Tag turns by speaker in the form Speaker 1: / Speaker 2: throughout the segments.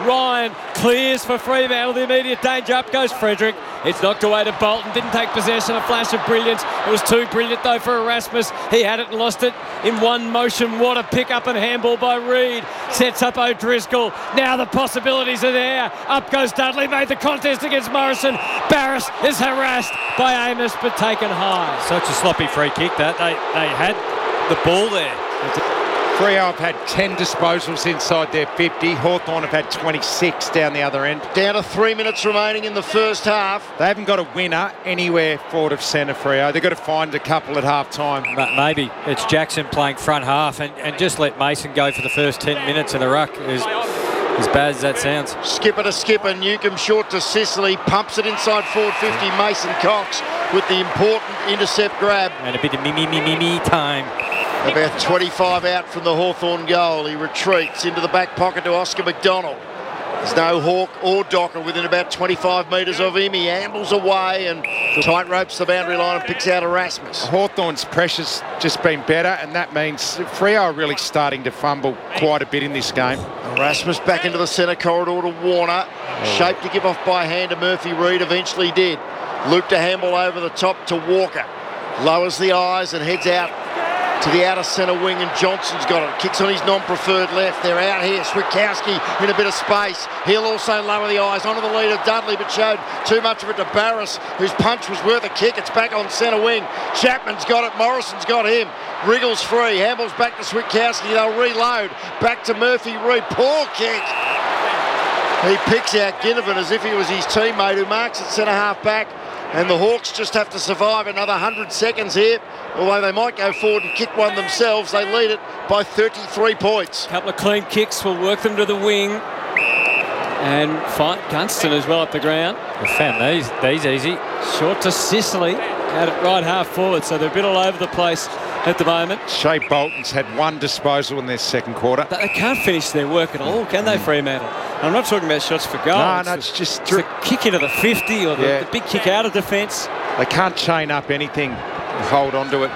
Speaker 1: Ryan clears for Fremantle. The immediate danger. Up goes Frederick. It's knocked away to Bolton. Didn't take possession. A flash of brilliance. It was too brilliant though for Erasmus. He had it and lost it in one motion. What a pick up and handball by Reid. Sets up O'Driscoll. Now the possibilities are there. Up goes Dudley. Made the contest against Morrison. Barris is harassed by Amos but taken high.
Speaker 2: Such a sloppy free kick that they had the ball there.
Speaker 3: Freo have had 10 disposals inside their 50. Hawthorn have had 26 down the other end.
Speaker 4: Down to 3 minutes remaining in the first half.
Speaker 3: They haven't got a winner anywhere forward of centre, Freo. They've got to find a couple at half time.
Speaker 2: Maybe it's Jackson playing front half and just let Mason go for the first 10 minutes in the ruck. As bad as that sounds.
Speaker 4: Skipper to skipper. Newcombe short to Sicily. Pumps it inside forward 50. Mason Cox with the important intercept grab.
Speaker 2: And a bit of me time.
Speaker 4: About 25 out from the Hawthorn goal. He retreats into the back pocket to Oscar McDonald. There's no Hawk or Docker within about 25 metres of him. He ambles away and tight ropes the boundary line and picks out Erasmus.
Speaker 3: Hawthorn's pressure's just been better, and that means Freo are really starting to fumble quite a bit in this game.
Speaker 4: Erasmus back into the centre corridor to Warner. Shaped to give off by hand to Murphy Reid, eventually did. Luke to handball over the top to Walker. Lowers the eyes and heads out to the outer centre wing, and Johnson's got it. Kicks on his non-preferred left. They're out here. Switkowski in a bit of space. He'll also lower the eyes onto the lead of Dudley, but showed too much of it to Barris, whose punch was worth a kick. It's back on centre wing. Chapman's got it. Morrison's got him. Wriggles free. Handballs back to Switkowski. They'll reload. Back to Murphy Reid. Poor kick. He picks out Ginnivan as if he was his teammate, who marks at centre half back. And the Hawks just have to survive another 100 seconds here. Although they might go forward and kick one themselves, they lead it by 33 points.
Speaker 1: A couple of clean kicks will work them to the wing. And fight Gunston as well up the ground.
Speaker 2: We found these easy.
Speaker 1: Short to Sicily. Out at right half forward, so they're a bit all over the place at the moment.
Speaker 3: Shea Bolton's had one disposal in their second quarter.
Speaker 1: They can't finish their work at all, can they, Fremantle? I'm not talking about shots for goal.
Speaker 3: No, it's just
Speaker 1: the kick into the 50 or the big kick out of defence.
Speaker 3: They can't chain up anything and hold on to it.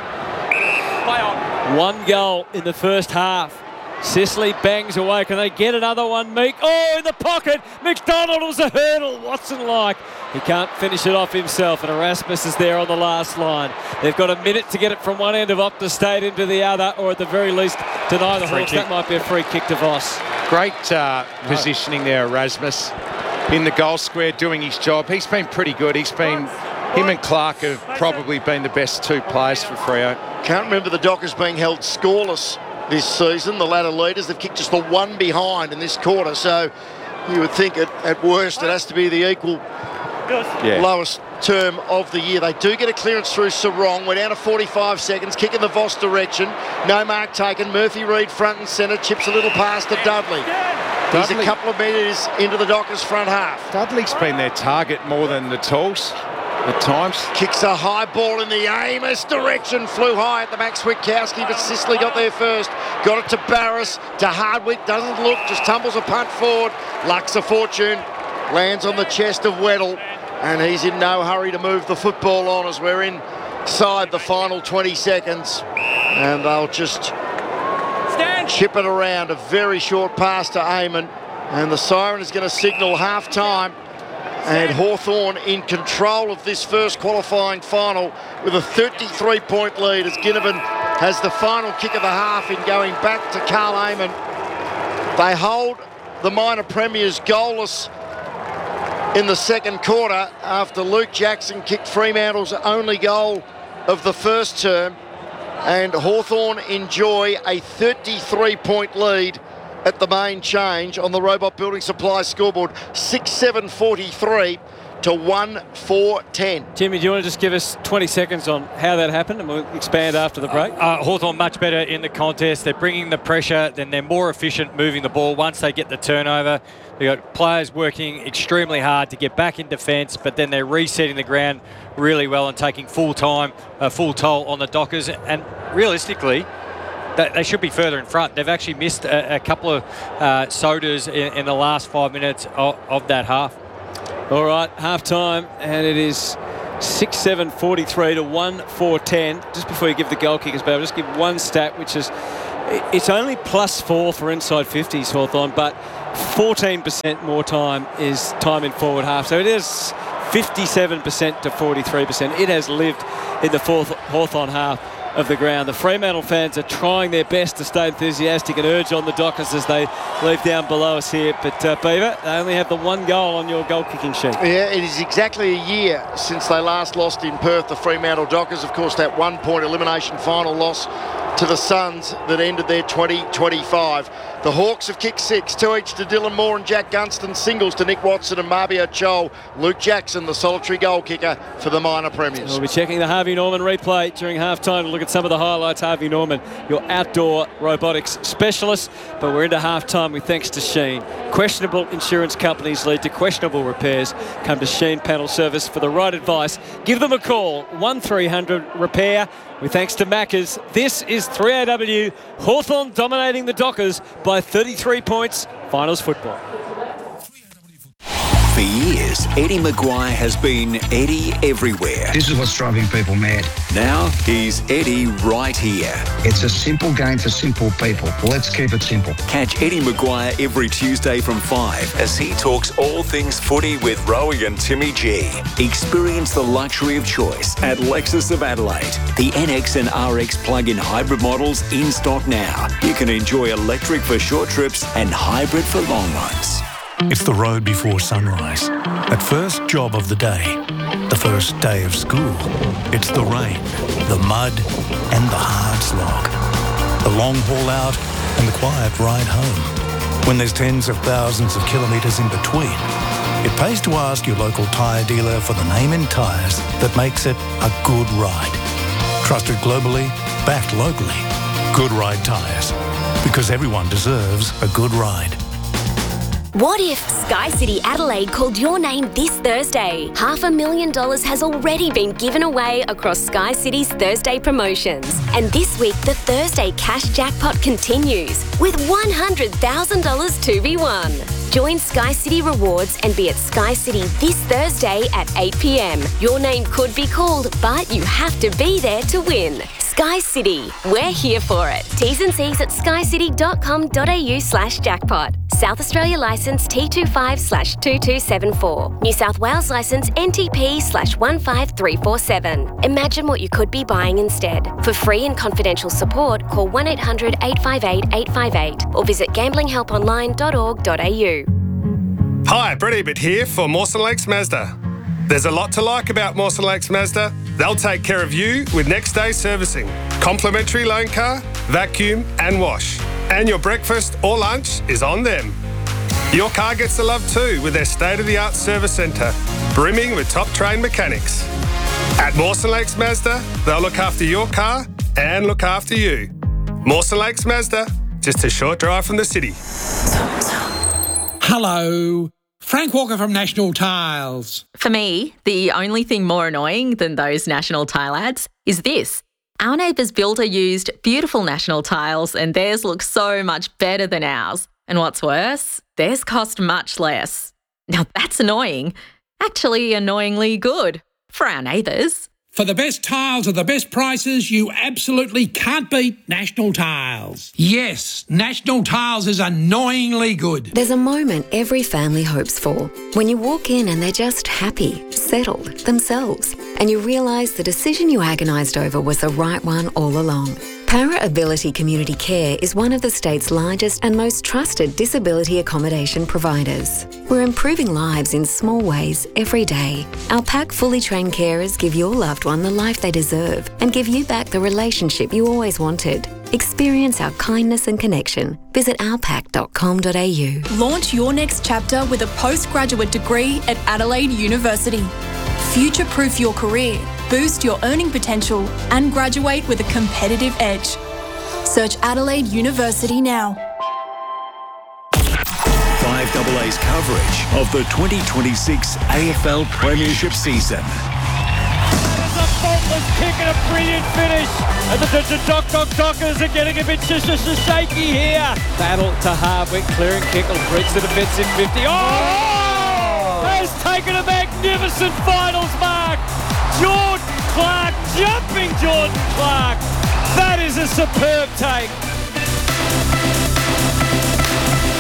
Speaker 1: One goal in the first half. Sicily bangs away. Can they get another one? Meek. Oh, in the pocket. McDonald was a hurdle. Watson like. He can't finish it off himself, and Erasmus is there on the last line. They've got a minute to get it from one end of Optus Stadium to the other, or at the very least deny the Hawks. That might be a free kick to Voss.
Speaker 3: Great positioning there, Erasmus, in the goal square, doing his job. He's been pretty good. Him and Clark have probably been the best two players for Freo.
Speaker 4: Can't remember the Dockers being held scoreless this season. The ladder leaders, they've kicked just the one behind in this quarter, so you would think at worst it has to be the equal lowest term of the year. They do get a clearance through Sarong. We're down to 45 seconds. Kick in the Voss direction. No mark taken. Murphy Reid front and centre. Chips a little pass to Dudley. He's a couple of metres into the Dockers front half.
Speaker 3: Dudley's been their target more than the Tools at times.
Speaker 4: Kicks a high ball in the Amos direction. Flew high at the back, Switkowski, but Sicily got there first. Got it to Barris. To Hardwick. Doesn't look. Just tumbles a punt forward. Lucks a fortune. Lands on the chest of Weddle. And he's in no hurry to move the football on as we're inside the final 20 seconds. And they'll just chip it around. A very short pass to Eamon. And the siren is going to signal half-time. And Hawthorn in control of this first qualifying final with a 33-point lead as Ginnivan has the final kick of the half in going back to Carl Eamon. They hold the minor premiers goalless in the second quarter after Luke Jackson kicked Fremantle's only goal of the first term, and Hawthorn enjoy a 33-point lead at the main change on the Robot Building Supply scoreboard. 6-7-43 to 1-4-10.
Speaker 1: Jimmy, do you want to just give us 20 seconds on how that happened, and we'll expand after the break?
Speaker 2: Hawthorn much better in the contest. They're bringing the pressure, then they're more efficient moving the ball once they get the turnover. They've got players working extremely hard to get back in defence, but then they're resetting the ground really well and taking full toll on the Dockers. And realistically, they should be further in front. They've actually missed a couple of sodas in the last 5 minutes of that half.
Speaker 1: All right, half-time, and it is 6-7-43 to 1-4-10. Just before you give the goal kickers, but I'll just give one stat, which is It's only +4 for inside 50s, Hawthorn, but 14% more time is time in forward half. So it is 57% to 43%. It has lived in the fourth Hawthorn half of the ground. The Fremantle fans are trying their best to stay enthusiastic and urge on the Dockers as they leave down below us here. But Beaver, they only have the one goal on your goal kicking sheet.
Speaker 4: Yeah, it is exactly a year since they last lost in Perth, the Fremantle Dockers. Of course, that 1-point elimination final loss to the Suns that ended their 2025. The Hawks have kicked 6, 2 each to Dylan Moore and Jack Gunston, singles to Nick Watson and Marbio Chol. Luke Jackson, the solitary goal kicker for the minor premiers.
Speaker 1: We'll be checking the Harvey Norman replay during halftime to look at some of the highlights. Harvey Norman, your outdoor robotics specialist. But we're into halftime with thanks to Sheen. Questionable insurance companies lead to questionable repairs. Come to Sheen Panel Service for the right advice. Give them a call, 1300 repair. With thanks to Maccas, this is 3AW. Hawthorn dominating the Dockers by 33 points. Finals football.
Speaker 5: For years, Eddie Maguire has been Eddie everywhere.
Speaker 6: This is what's driving people mad.
Speaker 5: Now he's Eddie right here.
Speaker 6: It's a simple game for simple people. Let's keep it simple.
Speaker 5: Catch Eddie Maguire every Tuesday from 5 as he talks all things footy with Rowie and Timmy G. Experience the luxury of choice at Lexus of Adelaide. The NX and RX plug-in hybrid models in stock now. You can enjoy electric for short trips and hybrid for long ones.
Speaker 7: It's the road before sunrise. That first job of the day. The first day of school. It's the rain, the mud, and the hard slog. The long haul out and the quiet ride home. When there's tens of thousands of kilometres in between, it pays to ask your local tyre dealer for the name in tyres that makes it a good ride. Trusted globally, backed locally. Good Ride Tyres. Because everyone deserves a good ride.
Speaker 8: What if Sky City Adelaide called your name this Thursday? $500,000 has already been given away across Sky City's Thursday promotions. And this week, the Thursday cash jackpot continues with $100,000 to be won. Join Sky City Rewards and be at Sky City this Thursday at 8 p.m. Your name could be called, but you have to be there to win. Sky City, we're here for it. T's and C's at skycity.com.au/jackpot. South Australia licence T25/2274. New South Wales licence NTP/15347. Imagine what you could be buying instead. For free and confidential support, call 1-800-858-858 or visit gamblinghelponline.org.au.
Speaker 9: Hi, Brett Ebert here for Mawson Lakes Mazda. There's a lot to like about Mawson Lakes Mazda. They'll take care of you with next day servicing, complimentary loan car, vacuum and wash. And your breakfast or lunch is on them. Your car gets the love too with their state-of-the-art service centre, brimming with top-trained mechanics. At Mawson Lakes Mazda, they'll look after your car and look after you. Mawson Lakes Mazda, just a short drive from the city.
Speaker 10: Hello. Frank Walker from National Tiles.
Speaker 11: For me, the only thing more annoying than those National Tile ads is this. Our neighbour's builder used beautiful National Tiles and theirs looks so much better than ours. And what's worse, theirs cost much less. Now that's annoying. Actually, annoyingly good for our neighbours.
Speaker 10: For the best tiles at the best prices, you absolutely can't beat National Tiles. Yes, National Tiles is annoyingly good.
Speaker 12: There's a moment every family hopes for. When you walk in and they're just happy, settled, themselves, and you realise the decision you agonised over was the right one all along. Para Ability Community Care is one of the state's largest and most trusted disability accommodation providers. We're improving lives in small ways every day. Our PAC fully trained carers give your loved one the life they deserve and give you back the relationship you always wanted. Experience our kindness and connection. Visit ourpac.com.au.
Speaker 13: Launch your next chapter with a postgraduate degree at Adelaide University. Future-proof your career, boost your earning potential and graduate with a competitive edge. Search Adelaide University now.
Speaker 5: 5AA's coverage of the 2026 AFL Premiership season.
Speaker 1: There's a faultless kick and a brilliant finish. And the Dockers are getting a bit shaky here. Battle to Hardwick, clearing kick, will reach the defensive 50. Oh! Has taken a magnificent finals mark. Jordan Clark, jumping Jordan Clark. That is a superb take.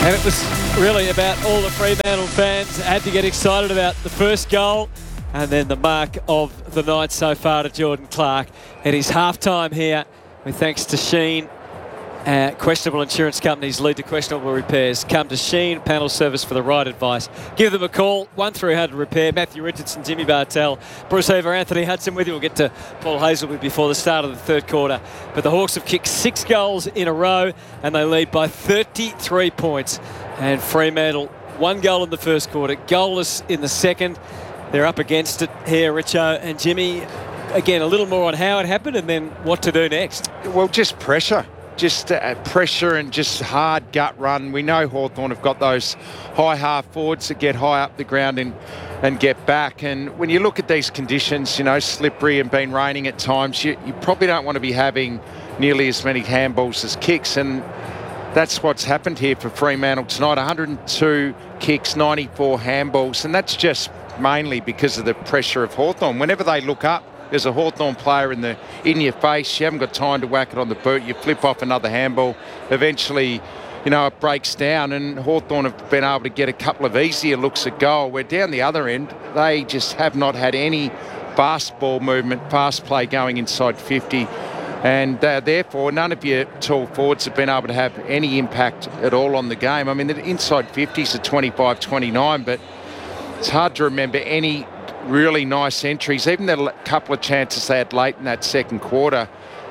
Speaker 1: And it was really about all the Fremantle fans had to get excited about the first goal and then the mark of the night so far to Jordan Clark. It is half-time here with thanks to Sheen. Questionable insurance companies lead to questionable repairs. Come to Sheen Panel Service for the right advice. Give them a call, 1300 Repair. Matthew Richardson, Jimmy Bartell, Bruce Heaver, Anthony Hudson with you. We'll get to Paul Hazelwood before the start of the third quarter. But the Hawks have kicked 6 goals in a row and they lead by 33 points. And Fremantle, 1 goal in the first quarter, goalless in the second. They're up against it here, Richo and Jimmy. Again, a little more on how it happened and then what to do next.
Speaker 3: Well, just pressure. Just pressure and just hard gut run. We know Hawthorn have got those high half forwards that get high up the ground and get back. And when you look at these conditions, you know, slippery and been raining at times, you probably don't want to be having nearly as many handballs as kicks. And that's what's happened here for Fremantle tonight. 102 kicks, 94 handballs. And that's just mainly because of the pressure of Hawthorn. Whenever they look up, there's a Hawthorn player in your face. You haven't got time to whack it on the boot. You flip off another handball. Eventually, you know, it breaks down, and Hawthorn have been able to get a couple of easier looks at goal. Where down the other end, they just have not had any fast ball movement, fast play going inside 50. And therefore, none of your tall forwards have been able to have any impact at all on the game. I mean, the inside 50s are 25-29, but it's hard to remember any really nice entries. Even the couple of chances they had late in that second quarter,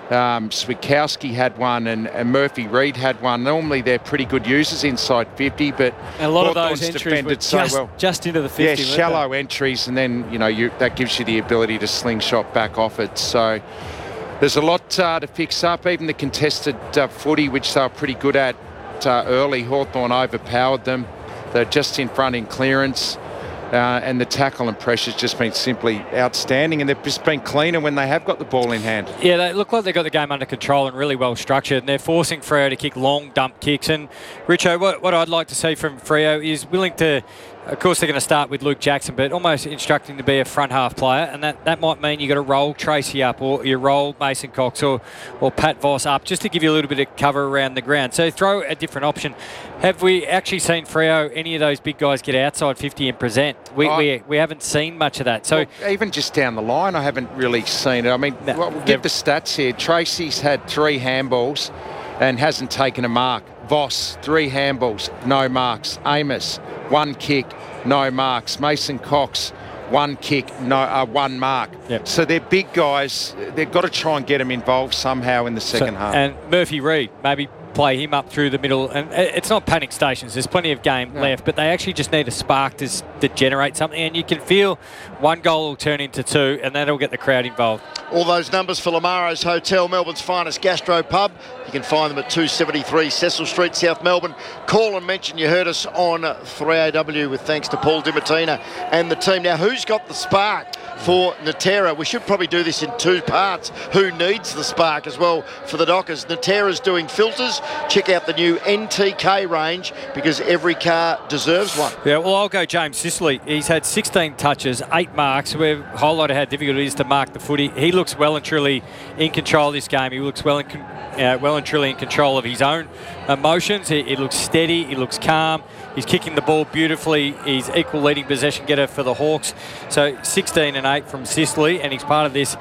Speaker 3: Switkowski had one and Murphy Reid had one. Normally they're pretty good users inside 50, but
Speaker 1: and a lot of those entries were just into the 50.
Speaker 3: Yeah, shallow entries, and then that gives you the ability to slingshot back off it. So there's a lot to fix up. Even the contested footy, which they were pretty good at early, Hawthorn overpowered them. They're just in front in clearance. And the tackle and pressure's just been simply outstanding, and they've just been cleaner when they have got the ball in hand.
Speaker 2: Yeah, they look like they've got the game under control and really well structured, and they're forcing Freo to kick long dump kicks. And Richo, what I'd like to see from Freo is willing to, of course they're going to start with Luke Jackson, but almost instructing to be a front half player, and that might mean you've got to roll Tracy up, or you roll Mason Cox or Pat Voss up, just to give you a little bit of cover around the ground. So throw a different option. Have we actually seen Freo, any of those big guys, get outside 50 and present? We haven't seen much of that. So
Speaker 3: even just down the line, I haven't really seen it. I mean, we'll give the stats here. Tracy's had 3 handballs and hasn't taken a mark. Voss, 3 handballs, no marks. Amos, 1 kick, no marks. Mason Cox, 1 kick, 1 mark.
Speaker 2: Yep.
Speaker 3: So they're big guys. They've got to try and get them involved somehow in the second half.
Speaker 2: And Murphy Reid, maybe play him up through the middle. And it's not panic stations. There's plenty of game left, but they actually just need a spark to generate something. And you can feel 1 goal will turn into 2, and that'll get the crowd involved.
Speaker 4: All those numbers for Lamaro's Hotel, Melbourne's finest gastro pub. You can find them at 273 Cecil Street, South Melbourne. Call and mention you heard us on 3AW with thanks to Paul DiMartina and the team. Now, who's got the spark for Natera? We should probably do this in 2 parts. Who needs the spark as well for the Dockers? Natera's doing filters. Check out the new NTK range, because every car deserves one.
Speaker 2: Yeah, well, I'll go James Sicily. He's had 16 touches, 8 marks. We've highlighted how difficult it is to mark the footy. He looks well and truly in control of this game. He looks well and truly in control of his own emotions. He looks steady. He looks calm. He's kicking the ball beautifully. He's equal leading possession getter for the Hawks. So 16 and 8 from Sicily, and he's part of this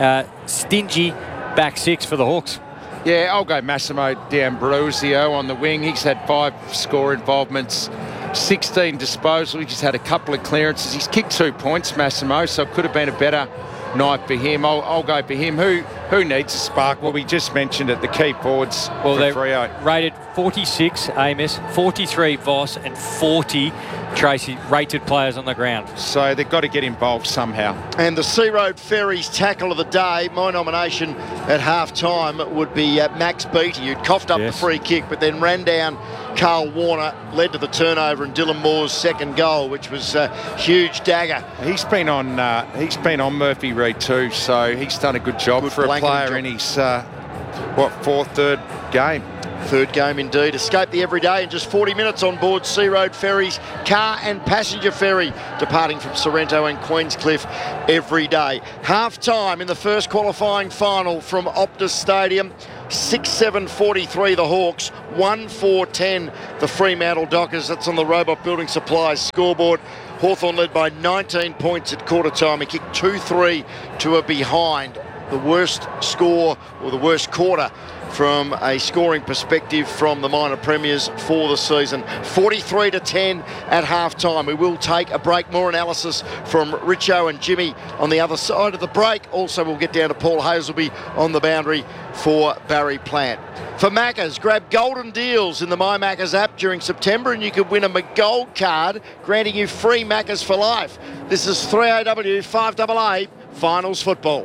Speaker 2: stingy back 6 for the Hawks.
Speaker 3: Yeah, I'll go Massimo D'Ambrosio on the wing. He's had 5 score involvements, 16 disposals. He just had a couple of clearances. He's kicked 2 points, Massimo, so it could have been a better night for him. I'll go for him. Who needs a spark? Well, we just mentioned it, the key forwards for Freo.
Speaker 2: Rated 46 Amos, 43 Voss, and 40 Tracy, rated players on the ground.
Speaker 3: So they've got to get involved somehow.
Speaker 4: And the Sea Road Ferries tackle of the day, my nomination at half-time would be Max Beattie, who'd coughed up the free kick, but then ran down Carl Warner, led to the turnover and Dylan Moore's second goal, which was a huge dagger.
Speaker 3: He's been on Murphy Reid too, so he's done a good job for a player in his third game.
Speaker 4: Third game indeed. Escape the everyday in just 40 minutes on board Sea Road Ferries, car and passenger ferry, departing from Sorrento and Queenscliff every day. Half time in the first qualifying final from Optus Stadium. 6-7-43 the Hawks, 1-4-10 the Fremantle Dockers. That's on the Robot Building Supplies scoreboard. Hawthorn led by 19 points at quarter time. He kicked 2-3 to a behind. The worst score, or the worst quarter, from a scoring perspective from the minor premiers for the season. 43-10 at half-time. We will take a break. More analysis from Richo and Jimmy on the other side of the break. Also, we'll get down to Paul Hazelby on the boundary for Barry Plant. For Maccas, grab golden deals in the My Maccas app during September and you could win a McGold card, granting you free Maccas for life. This is 3AW 5AA Finals Football.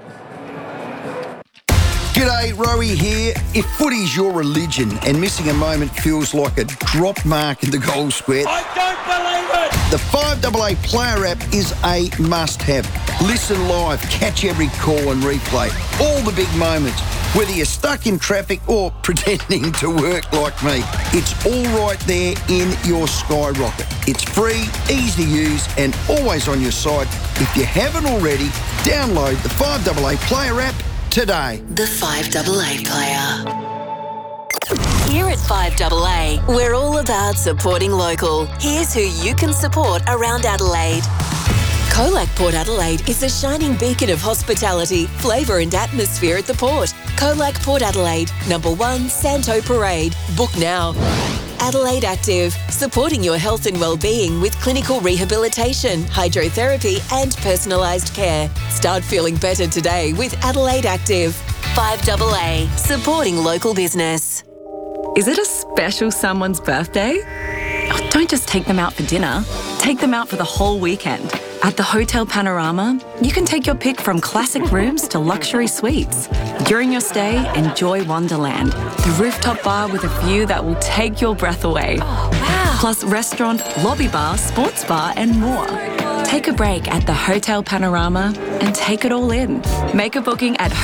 Speaker 14: G'day, Rowie here. If footy's your religion and missing a moment feels like a drop mark in the goal square,
Speaker 1: I don't believe it!
Speaker 14: The 5AA Player app is a must-have. Listen live, catch every call and replay all the big moments. Whether you're stuck in traffic or pretending to work like me, it's all right there in your skyrocket. It's free, easy to use and always on your side. If you haven't already, download the 5AA Player app today.
Speaker 15: The 5AA Player. Here at 5AA, we're all about supporting local. Here's who you can support around Adelaide. Colac Port Adelaide is a shining beacon of hospitality, flavour and atmosphere at the port. Colac Port Adelaide, number 1 Santo Parade. Book now. Adelaide Active, supporting your health and well-being with clinical rehabilitation, hydrotherapy and personalised care. Start feeling better today with Adelaide Active. 5AA, supporting local business.
Speaker 16: Is it a special someone's birthday? Oh, don't just take them out for dinner. Take them out for the whole weekend. At the Hotel Panorama, you can take your pick from classic rooms to luxury suites. During your stay, enjoy Wonderland, the rooftop bar with a view that will take your breath away. Oh, wow. Plus restaurant, lobby bar, sports bar and more. Take a break at the Hotel Panorama and take it all in. Make a booking at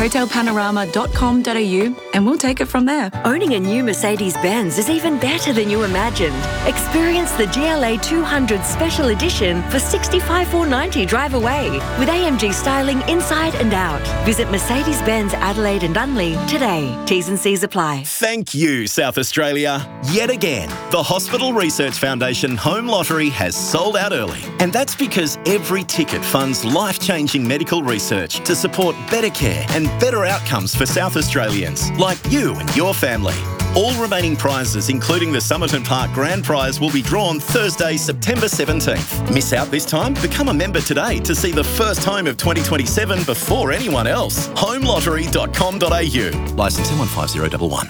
Speaker 16: hotelpanorama.com.au and we'll take it from there.
Speaker 17: Owning a new Mercedes-Benz is even better than you imagined. Experience the GLA 200 Special Edition for $65,490 drive away with AMG styling inside and out. Visit Mercedes-Benz Adelaide and Dunley today. T's and C's apply.
Speaker 18: Thank you, South Australia. Yet again, the Hospital Research Foundation Home Lottery has sold out early. And that's because every ticket funds life-changing medical research to support better care and better outcomes for South Australians, like you and your family. All remaining prizes, including the Somerton Park Grand Prize, will be drawn Thursday, September 17th. Miss out this time? Become a member today to see the first home of 2027 before anyone else. homelottery.com.au. Licence M15011.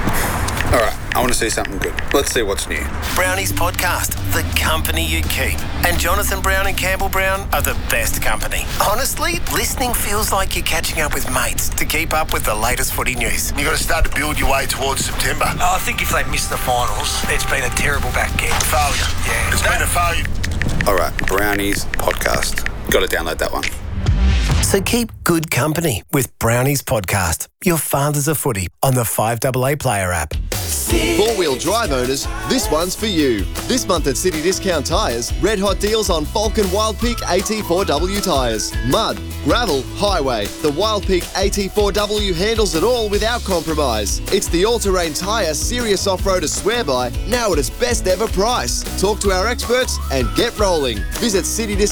Speaker 19: All right, I want to see something good. Let's see what's new.
Speaker 20: Brownies Podcast, the company you keep. And Jonathan Brown and Campbell Brown are the best company. Honestly, listening feels like you're catching up with mates to keep up with the latest footy news.
Speaker 21: You've got to start to build your way towards September.
Speaker 22: I think if they miss the finals, it's been a terrible back end.
Speaker 21: Failure.
Speaker 22: Yeah.
Speaker 21: It's been a failure.
Speaker 19: All right, Brownies Podcast. Got to download that one.
Speaker 20: So keep good company with Brownies Podcast, your fathers of footy on the 5AA Player app.
Speaker 23: Four-wheel drive owners, this one's for you. This month at City Discount Tyres, red hot deals on Falcon Wild Peak AT4W tyres. Mud, gravel, highway. The Wild Peak AT4W handles it all without compromise. It's the all-terrain tyre serious off-roaders swear by, now at its best ever price. Talk to our experts and get rolling. Visit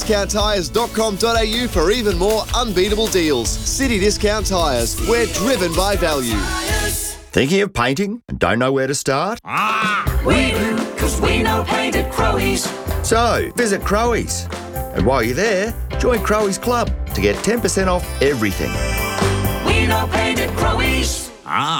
Speaker 23: citydiscounttyres.com.au for even more unbeatable deals. City Discount Tyres, we're driven by value.
Speaker 24: Thinking of painting and don't know where to start?
Speaker 25: We do, because we know paint at Crowies.
Speaker 24: So, visit Crowies. And while you're there, join Crowies Club to get 10% off everything.
Speaker 25: We know paint at Crowies.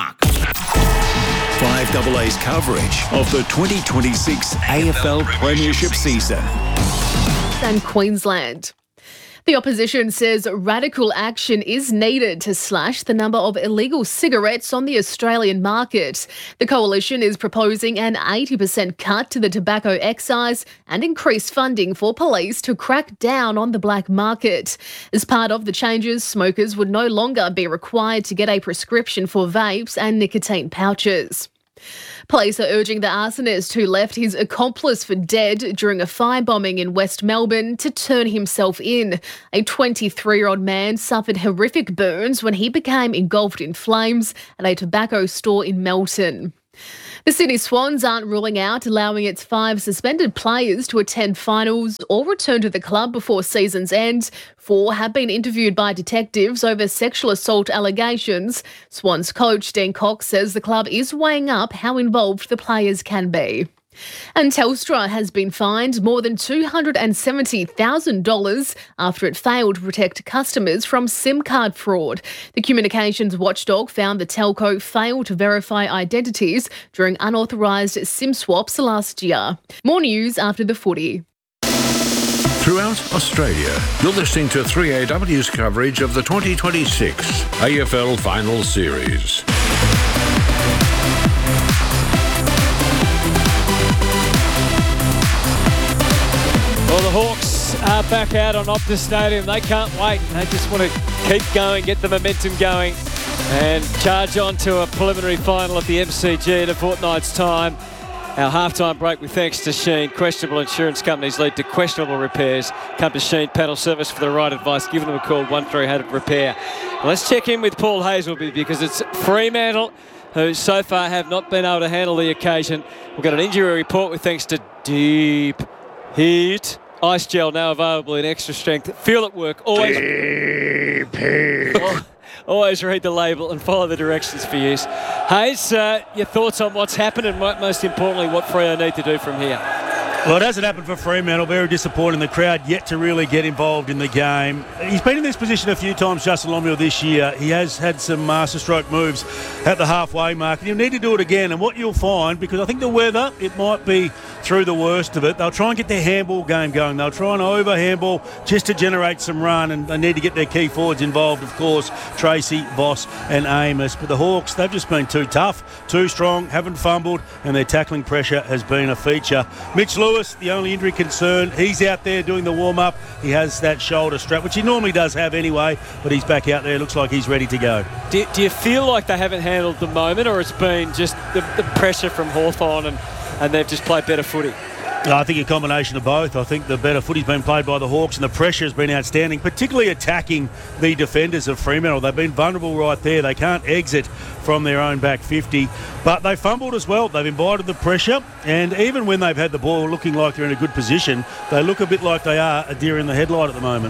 Speaker 5: 5AA's coverage of the 2026 AFL Premiership season.
Speaker 26: And Queensland. The opposition says radical action is needed to slash the number of illegal cigarettes on the Australian market. The coalition is proposing an 80% cut to the tobacco excise and increased funding for police to crack down on the black market. As part of the changes, smokers would no longer be required to get a prescription for vapes and nicotine pouches. Police are urging the arsonist who left his accomplice for dead during a firebombing in West Melbourne to turn himself in. A 23-year-old man suffered horrific burns when he became engulfed in flames at a tobacco store in Melton. The Sydney Swans aren't ruling out allowing its 5 suspended players to attend finals or return to the club before season's end. 4 have been interviewed by detectives over sexual assault allegations. Swans coach Dean Cox says the club is weighing up how involved the players can be. And Telstra has been fined more than $270,000 after it failed to protect customers from SIM card fraud. The communications watchdog found the telco failed to verify identities during unauthorised SIM swaps last year. More news after the footy.
Speaker 6: Throughout Australia, you're listening to 3AW's coverage of the 2026 AFL Final Series.
Speaker 1: Well, the Hawks are back out on Optus Stadium. They can't wait. They just want to keep going, get the momentum going and charge on to a preliminary final at the MCG in a fortnight's time. Our halftime break with thanks to Sheen. Questionable insurance companies lead to questionable repairs. Come to Sheen Panel Service for the right advice. Give them a call, 1300-REPAIR. Let's check in with Paul Hazelby because it's Fremantle who so far have not been able to handle the occasion. We've got an injury report with thanks to Deep Heat. Ice gel now available in extra strength. Feel it work. Always read the label and follow the directions for use. Hayes, your thoughts on what's happened and most importantly what Freo need to do from here?
Speaker 7: Well, it hasn't happened for Fremantle. Very disappointing. The crowd yet to really get involved in the game. He's been in this position a few times, Justin Longmuir, this year. He has had some masterstroke moves at the halfway mark, and he'll need to do it again. And what you'll find, because I think the weather, it might be through the worst of it, they'll try and get their handball game going. They'll try and over-handball just to generate some run, and they need to get their key forwards involved, of course, Tracy, Voss and Amos. But the Hawks, they've just been too tough, too strong, haven't fumbled, and their tackling pressure has been a feature. Mitch Lewis, the only injury concern, he's out there doing the warm-up. He has that shoulder strap, which he normally does have anyway, but he's back out there. Looks like he's ready to go.
Speaker 1: Do you feel like they haven't handled the moment, or it's been just the pressure from Hawthorn and they've just played better footy?
Speaker 7: I think a combination of both. I think the better footy's been played by the Hawks and the pressure has been outstanding, particularly attacking the defenders of Fremantle. They've been vulnerable right there. They can't exit from their own back 50, but they fumbled as well. They've invited the pressure, and even when they've had the ball looking like they're in a good position, they look a bit like they are a deer in the headlight at the moment.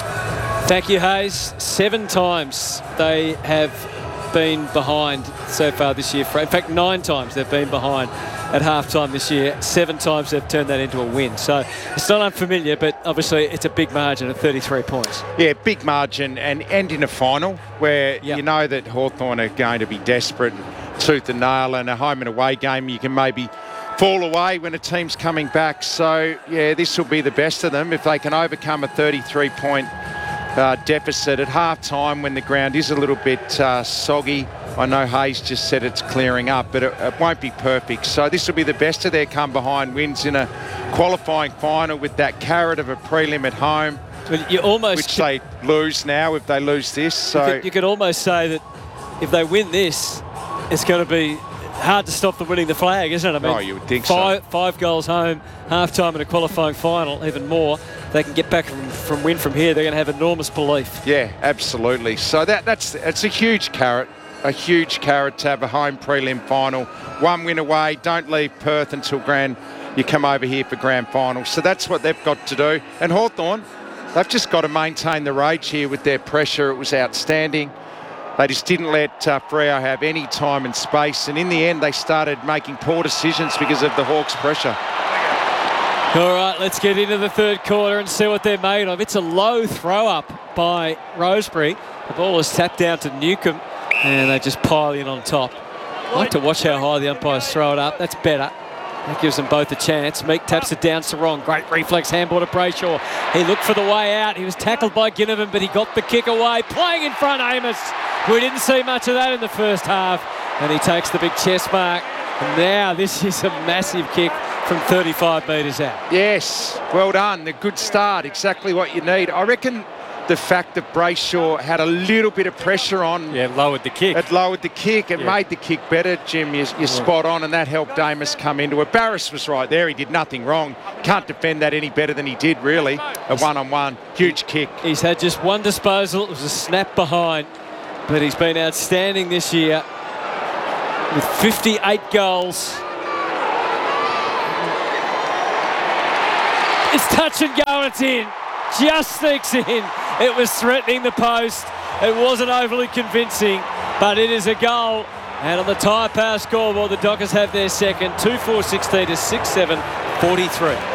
Speaker 1: Thank you, Hayes. 7 times they have been behind so far this year. In fact, 9 times they've been behind at halftime this year. 7 times they've turned that into a win. So it's not unfamiliar, but obviously it's a big margin of 33 points.
Speaker 3: Yeah, big margin, and in a final where you know that Hawthorn are going to be desperate, tooth and nail, and a home and away game you can maybe fall away when a team's coming back. So yeah, this will be the best of them if they can overcome a 33-point deficit at half-time when the ground is a little bit soggy. I know Hayes just said it's clearing up, but it won't be perfect. So this will be the best of their come-behind wins in a qualifying final with that carrot of a prelim at home, which they lose now if they lose this. So
Speaker 1: you could almost say that if they win this, it's going to be hard to stop them winning the flag, isn't it? I mean,
Speaker 3: you would think
Speaker 1: five goals home, half-time in a qualifying final, even more. They can get back from win from here. They're going to have enormous belief.
Speaker 3: Yeah, absolutely. So it's a huge carrot. A huge carrot to have a home prelim final. 1 win away. Don't leave Perth until you come over here for grand final. So that's what they've got to do. And Hawthorn, they've just got to maintain the rage here with their pressure. It was outstanding. They just didn't let Freo have any time and space. And in the end, they started making poor decisions because of the Hawks' pressure.
Speaker 1: All right, let's get into the third quarter and see what they're made of. It's a low throw-up by Rosebery. The ball is tapped down to Newcomb, and they just pile in on top. I like to watch how high the umpires throw it up. That's better. That gives them both a chance. Meek taps it down Sarong. Great reflex handball to Brayshaw. He looked for the way out. He was tackled by Ginnivan, but he got the kick away. Playing in front, Amos. We didn't see much of that in the first half. And he takes the big chest mark. And now this is a massive kick from 35 metres out.
Speaker 3: Yes, well done. A good start. Exactly what you need. I reckon the fact that Brayshaw had a little bit of pressure on.
Speaker 2: Yeah, lowered the kick.
Speaker 3: It lowered the kick. It made the kick better, Jim. You're spot on, and that helped Amos come into it. Barris was right there. He did nothing wrong. Can't defend that any better than he did, really. A one-on-one. Huge kick.
Speaker 1: He's had just one disposal. It was a snap behind. But he's been outstanding this year with 58 goals. It's touch and go, and it's in. Just sneaks in. It was threatening the post. It wasn't overly convincing, but it is a goal. And on the Tyre Power scoreboard, the Dockers have their second, 2-4-16 to 6-7-43.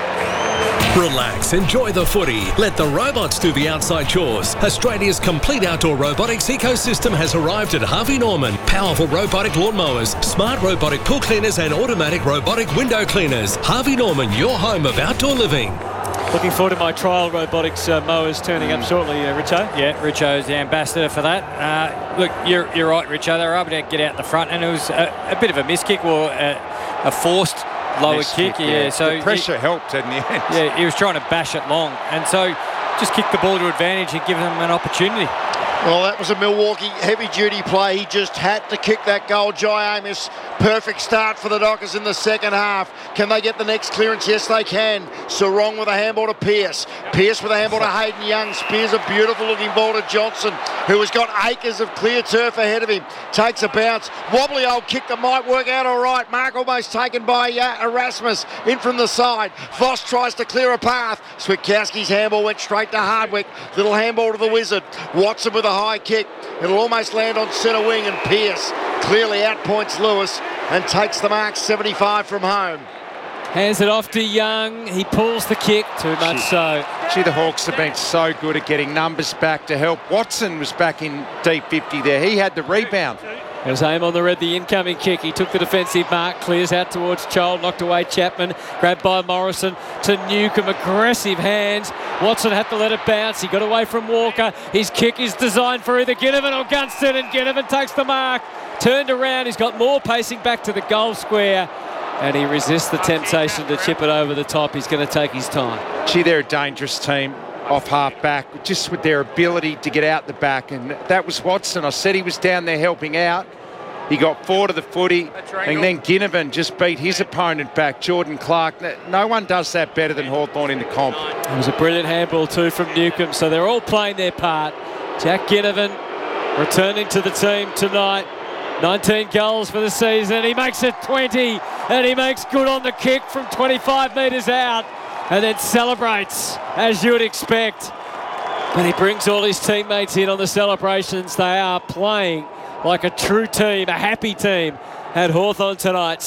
Speaker 8: Relax, enjoy the footy. Let the robots do the outside chores. Australia's complete outdoor robotics ecosystem has arrived at Harvey Norman. Powerful robotic lawnmowers, smart robotic pool cleaners and automatic robotic window cleaners. Harvey Norman, your home of outdoor living.
Speaker 1: Looking forward to my trial robotics mowers turning up shortly, Richo.
Speaker 2: Yeah, Richo's the ambassador for that. Look, you're right, Richo. They were able to get out the front, and it was a bit of a miss kick or a forced lower kick. So
Speaker 3: the pressure helped in the end.
Speaker 2: Yeah, he was trying to bash it long, and so just kick the ball to advantage and give them an opportunity.
Speaker 4: Well, that was a Milwaukee heavy-duty play. He just had to kick that goal. Jai Amos, perfect start for the Dockers in the second half. Can they get the next clearance? Yes, they can. Sarong with a handball to Pearce. Pearce with a handball to Hayden Young. Spears a beautiful-looking ball to Johnson, who has got acres of clear turf ahead of him. Takes a bounce. Wobbly old kick that might work out all right. Mark almost taken by Erasmus in from the side. Voss tries to clear a path. Switkowski's handball went straight to Hardwick. Little handball to the Wizard. Watson with a high kick. It'll almost land on centre wing, and Pearce clearly outpoints Lewis and takes the mark 75 from home.
Speaker 1: Hands it off to Young. He pulls the kick, too much so.
Speaker 3: Gee, the Hawks have been so good at getting numbers back to help. Watson was back in deep 50 there. He had the rebound.
Speaker 1: There's aim on the red, the incoming kick. He took the defensive mark, clears out towards Chol, knocked away Chapman, grabbed by Morrison to Newcomb, aggressive hands. Watson had to let it bounce. He got away from Walker. His kick is designed for either Ginnivan or Gunston, and Ginnivan takes the mark. Turned around, he's got more pacing back to the goal square, and he resists the temptation to chip it over the top. He's going to take his time.
Speaker 3: Gee, they're a dangerous team off half back, just with their ability to get out the back, and that was Watson. I said he was down there helping out. He got forward of the footy, and then Ginnivan just beat his opponent back, Jordan Clark. No one does that better than Hawthorn in the comp.
Speaker 1: It was a brilliant handball too from Newcomb, so they're all playing their part. Jack Ginnivan returning to the team tonight. 19 goals for the season. He makes it 20, and he makes good on the kick from 25 metres out, and then celebrates, as you would expect. But he brings all his teammates in on the celebrations. They are playing like a true team, a happy team at Hawthorn tonight.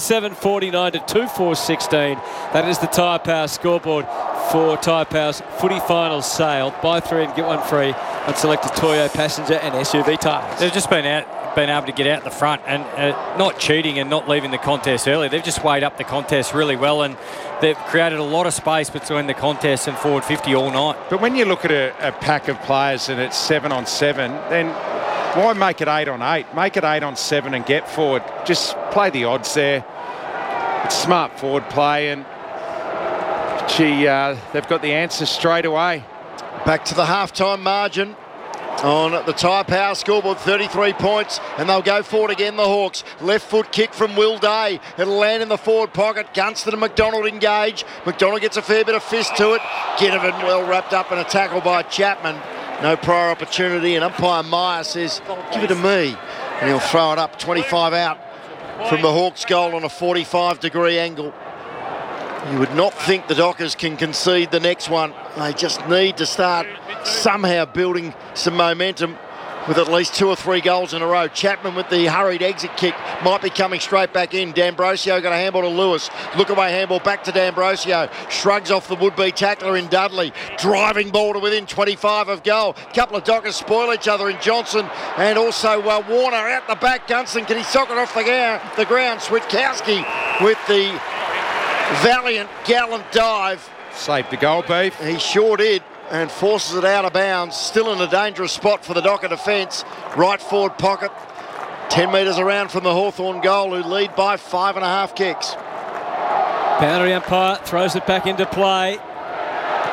Speaker 1: 7-7-49 to 2-4-16. That is the Tyre Power scoreboard for Tyre Power's footy finals sale. Buy 3 and get 1 free on selected Toyo passenger and SUV tyres.
Speaker 2: They've just been able to get out the front and not cheating and not leaving the contest early. They've just weighed up the contest really well, and they've created a lot of space between the contest and forward 50 all night.
Speaker 3: But when you look at a pack of players and it's 7-on-7, then why make it 8-on-8? Make it 8-on-7 and get forward. Just play the odds there. It's smart forward play, and they've got the answer straight away.
Speaker 4: Back to the halftime margin on the Tyre Power scoreboard, 33 points, and they'll go forward again, the Hawks. Left foot kick from Will Day. It'll land in the forward pocket. Gunston and McDonald engage. McDonald gets a fair bit of fist to it. Ginnivan well wrapped up in a tackle by Chapman. No prior opportunity, and umpire Meyer says, give it to me. And he'll throw it up 25 out from the Hawks' goal on a 45-degree angle. You would not think the Dockers can concede the next one. They just need to start somehow building some momentum with at least 2 or 3 goals in a row. Chapman with the hurried exit kick might be coming straight back in. D'Ambrosio got a handball to Lewis. Look away handball back to D'Ambrosio. Shrugs off the would-be tackler in Dudley. Driving ball to within 25 of goal. Couple of Dockers spoil each other in Johnson and also Warner out the back. Gunston, can he sock it off the ground? Switkowski with the valiant, gallant dive.
Speaker 3: Saved the goal, Beef.
Speaker 4: He sure did, and forces it out of bounds. Still in a dangerous spot for the Docker defence. Right forward pocket, 10 metres around from the Hawthorn goal, who lead by 5.5 kicks.
Speaker 1: Boundary umpire throws it back into play.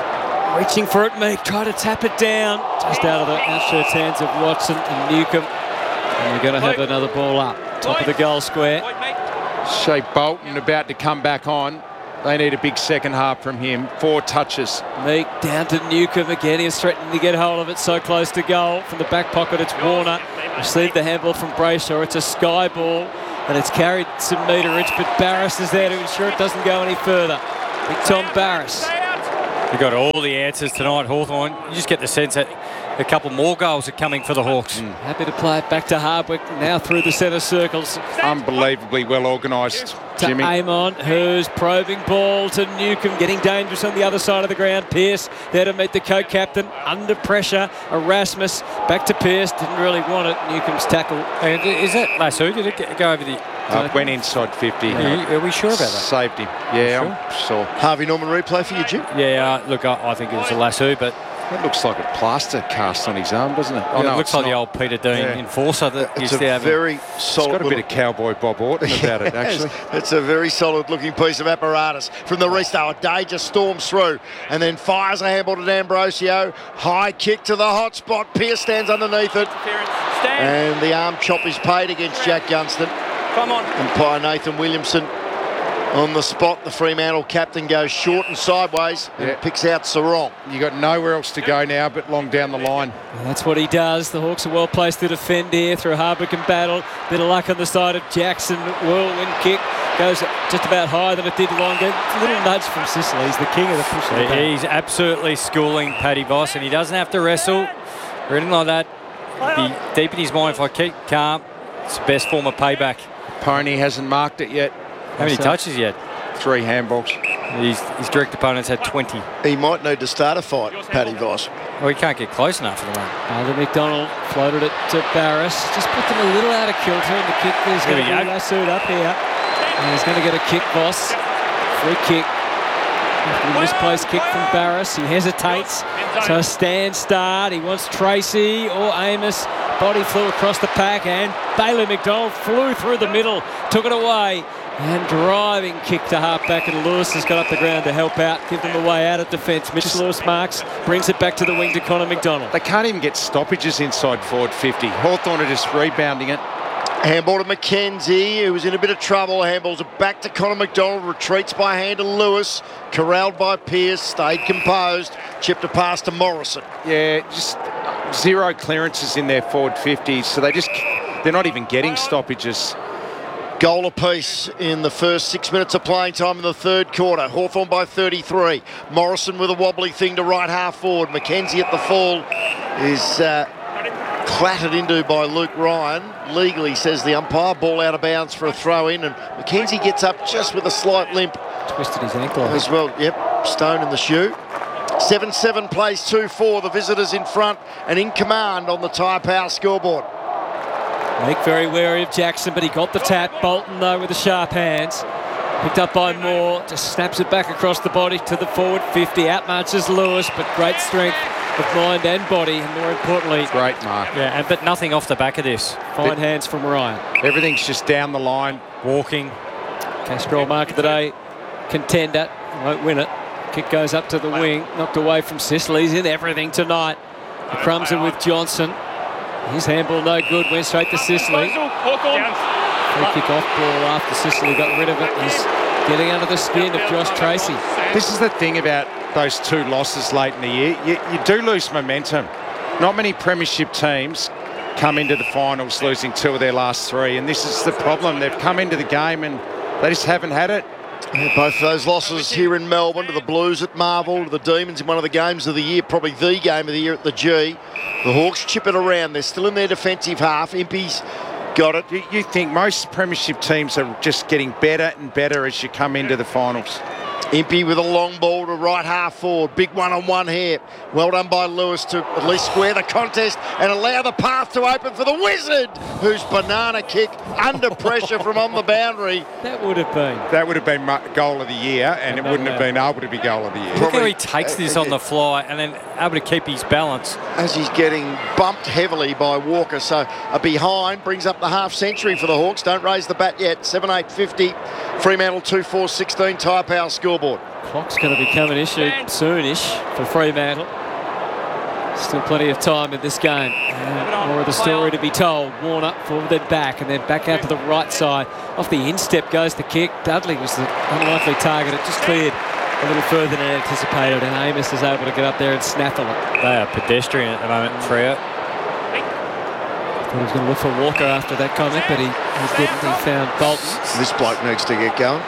Speaker 1: Reaching for it, Meek. Try to tap it down. Just out of the outshirts hands of Watson and Newcomb. And we're going to have another ball up. Top of the goal square.
Speaker 3: Shea Bolton about to come back on. They need a big second half from him. 4 touches.
Speaker 1: Meek down to Newcomb again. He's threatening to get hold of it. So close to goal. From the back pocket, it's Warner. Received the handball from Brayshaw. It's a sky ball. And it's carried some meterage. But Barras is there to ensure it doesn't go any further. Big Tom Barras.
Speaker 2: You've got all the answers tonight, Hawthorn. You just get the sense that a couple more goals are coming for the Hawks.
Speaker 1: Happy to play it back to Hardwick. Now through the centre circles.
Speaker 3: Unbelievably well organised, Jimmy.
Speaker 1: To Amon, who's probing ball to Newcomb, getting dangerous on the other side of the ground. Pearce there to meet the co-captain. Under pressure, Erasmus back to Pearce. Didn't really want it. Newcomb's tackle.
Speaker 2: And is that Lasso? Did it go over the...
Speaker 3: Went inside 50.
Speaker 2: Are we sure about that?
Speaker 3: Saved him. Yeah, I'm sure.
Speaker 4: Harvey Norman replay for you, Jim?
Speaker 2: Yeah, look, I think it was a lasso, but...
Speaker 3: It looks like a plaster cast on his arm, doesn't it?
Speaker 2: Oh, no, it looks like the old Peter Dean enforcer that
Speaker 4: it's
Speaker 2: used to have.
Speaker 4: Very solid.
Speaker 3: It's got a bit of cowboy Bob Orton about it, actually.
Speaker 4: It's a very solid looking piece of apparatus. From the restart, Day just storms through and then fires a handball to D'Ambrosio. High kick to the hot spot. Pearce stands underneath it. And the arm chop is paid against Jack Gunston.
Speaker 2: Come on.
Speaker 4: Umpire Nathan Williamson on the spot. The Fremantle captain goes short and sideways and picks out Sarong.
Speaker 3: You got nowhere else to go now but long down the line.
Speaker 1: And that's what he does. The Hawks are well placed to defend here through Hardwick and Battle. Bit of luck on the side of Jackson. Whirlwind kick goes just about higher than it did longer. A little nudge from Sicily. He's the king of the push.
Speaker 2: He's absolutely schooling Paddy Voss, and he doesn't have to wrestle or anything like that. Be deep in his mind, if I keep calm, it's the best form of payback.
Speaker 3: Pony hasn't marked it yet.
Speaker 2: How many touches yet?
Speaker 3: 3 handballs.
Speaker 2: His direct opponents had 20.
Speaker 4: He might need to start a fight, Paddy Voss.
Speaker 2: Well, he can't get close enough for the moment.
Speaker 1: Alden McDonald floated it to Barras. Just put them a little out of kilter, and the kick is going to be lassoed up here. And he's going to get a kick, Voss. Free kick. Misplaced kick from Barras. He hesitates. So a stand start. He wants Tracy or Amos. Body flew across the pack, and Bailey McDonald flew through the middle, took it away, and driving kick to half back, and Lewis has got up the ground to help out, give them a way out of defence. Mitch Lewis marks, brings it back to the wing to Connor McDonald.
Speaker 3: They can't even get stoppages inside forward 50. Hawthorn are just rebounding it.
Speaker 4: Handball to McKenzie, who was in a bit of trouble. Handballs are back to Connor McDonald. Retreats by hand to Lewis. Corralled by Pearce. Stayed composed. Chipped a pass to Morrison.
Speaker 3: Yeah, just 0 clearances in their forward 50. So they're not even getting stoppages.
Speaker 4: Goal apiece in the first 6 minutes of playing time in the third quarter. Hawthorn by 33. Morrison with a wobbly thing to right half forward. McKenzie at the fall is... clattered into by Luke Ryan. Legally, says the umpire. Ball out of bounds for a throw in, and McKenzie gets up just with a slight limp.
Speaker 1: Twisted his ankle
Speaker 4: as well. Yep, stone in the shoe. 7-7 plays 2-4. The visitors in front and in command on the Tyre Power scoreboard.
Speaker 1: Meek very wary of Jackson, but he got the tap. Bolton, though, with the sharp hands. Picked up by Moore, just snaps it back across the body to the forward 50. Outmarches Lewis, but great strength of mind and body, and more importantly,
Speaker 3: great mark.
Speaker 2: Yeah, but nothing off the back of this.
Speaker 1: Fine hands from Ryan.
Speaker 3: Everything's just down the line,
Speaker 2: walking.
Speaker 1: Castrol mark of the day, contender, won't win it. Kick goes up to the wing, knocked away from Sicily. He's in everything tonight. The crumbs are with Johnson. His handball no good, went straight to Sicily. Free kick off ball after Sicily got rid of it. He's getting under the skin of Josh Tracy.
Speaker 3: This is the thing about those 2 losses late in the year. You do lose momentum. Not many premiership teams come into the finals losing 2 of their last 3, and this is the problem. They've come into the game and they just haven't had it.
Speaker 4: Yeah, both of those losses here in Melbourne, to the Blues at Marvel, to the Demons in one of the games of the year, probably the game of the year at the G. The Hawks chip it around. They're still in their defensive half. Impey's got it.
Speaker 3: You think most premiership teams are just getting better and better as you come into the finals.
Speaker 4: Impey with a long ball to right half forward. Big one-on-one here. Well done by Lewis to at least square the contest and allow the path to open for the Wizard, whose banana kick under pressure from on the boundary.
Speaker 1: That would have been
Speaker 3: goal of the year, and it wouldn't have been able to be goal of the year.
Speaker 2: Look how he takes this on the fly and then able to keep his balance.
Speaker 4: As he's getting bumped heavily by Walker. So a behind brings up the half century for the Hawks. Don't raise the bat yet. 7-8-50. Fremantle 2-4-16. Tyre Power scoreboard. scoreboard.
Speaker 1: Clock's going to become an issue soonish for Fremantle. Still plenty of time in this game. More of the story to be told. Warner forward, then back, and then back out to the right side. Off the instep goes the kick. Dudley was the unlikely target. It just cleared a little further than anticipated, and Amos is able to get up there and snaffle it.
Speaker 2: They are pedestrian at the moment, Freo.
Speaker 1: Thought he was going to look for Walker after that comment, but he didn't. He found Bolton.
Speaker 4: This bloke needs to get going.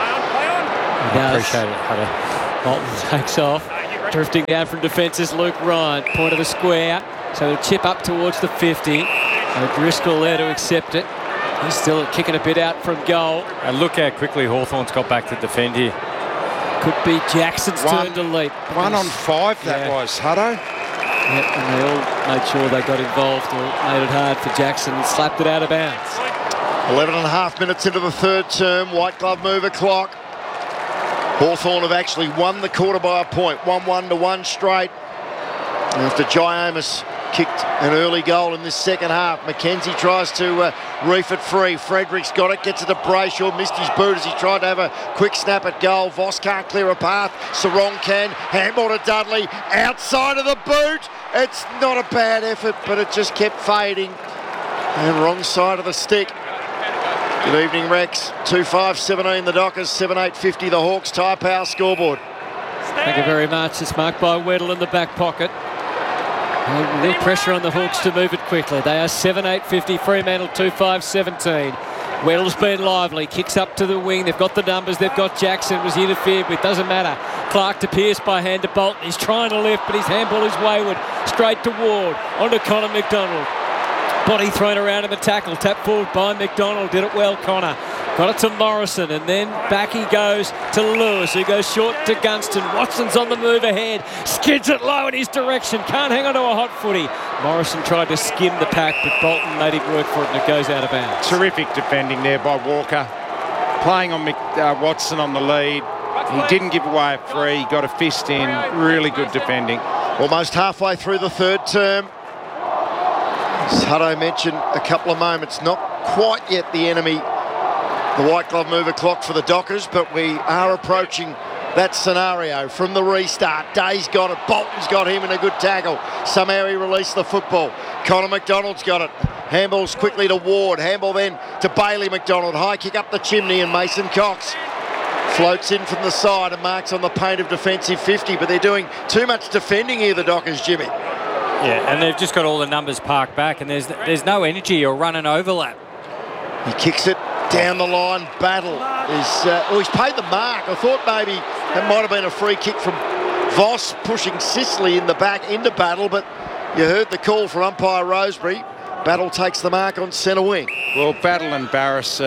Speaker 1: He does.
Speaker 2: Appreciate it, Hutter.
Speaker 1: Bolton takes off. Drifting down from defence is Luke Ryan. Point of the square. So he'll chip up towards the 50. Driscoll there to accept it. He's still kicking a bit out from goal.
Speaker 2: And look how quickly Hawthorn's got back to defend here.
Speaker 1: Could be Jackson's turn to leap.
Speaker 3: 1 on 5 that was, Hutto.
Speaker 1: Yep, and they all made sure they got involved or made it hard for Jackson and slapped it out of bounds.
Speaker 4: 11 and a half minutes into the third term. White glove mover clock. Hawthorn have actually won the quarter by a point. 1-1 to 1 straight. After Jai Amos kicked an early goal in this second half. McKenzie tries to reef it free. Frederick's got it, gets it to Brayshaw. Missed his boot as he tried to have a quick snap at goal. Voss can't clear a path. Sarong can. Handball to Dudley. Outside of the boot. It's not a bad effort, but it just kept fading. And wrong side of the stick. Good evening, Rex. 2-5-17 the Dockers, 7-8-50 the Hawks. Tyre Power scoreboard.
Speaker 1: Thank you very much. It's marked by Weddle in the back pocket. Real pressure on the Hawks to move it quickly. They are 7-8-50, Fremantle 2-5-17. Weddle's been lively, kicks up to the wing. They've got the numbers, they've got Jackson, was interfered with, doesn't matter. Clark to Pearce by hand to Bolton. He's trying to lift, but his handball is wayward. Straight to Ward, onto Connor McDonald. Body thrown around in the tackle, tap forward by McDonald, did it well, Connor. Got it to Morrison, and then back he goes to Lewis, who goes short to Gunston. Watson's on the move ahead, skids it low in his direction, can't hang on to a hot footy. Morrison tried to skim the pack, but Bolton made him work for it, and it goes out of bounds.
Speaker 3: Terrific defending there by Walker. Playing on Watson on the lead. He didn't give away a free, got a fist in. Really good defending.
Speaker 4: Almost halfway through the third term. As Hutto mentioned a couple of moments, not quite yet the enemy, the white glove mover clock for the Dockers, but we are approaching that scenario from the restart. Day's got it, Bolton's got him in a good tackle. Somehow he released the football. Connor McDonald's got it. Handballs quickly to Ward. Handball then to Bailey McDonald. High kick up the chimney, and Mason Cox floats in from the side and marks on the paint of defensive 50, but they're doing too much defending here, the Dockers, Jimmy.
Speaker 2: Yeah, and they've just got all the numbers parked back, and there's no energy or run and overlap.
Speaker 4: He kicks it down the line. Battle is... he's paid the mark. I thought maybe that might have been a free kick from Voss pushing Sicily in the back into Battle, but you heard the call from umpire Rosebery. Battle takes the mark on centre wing.
Speaker 3: Well, Battle and Barris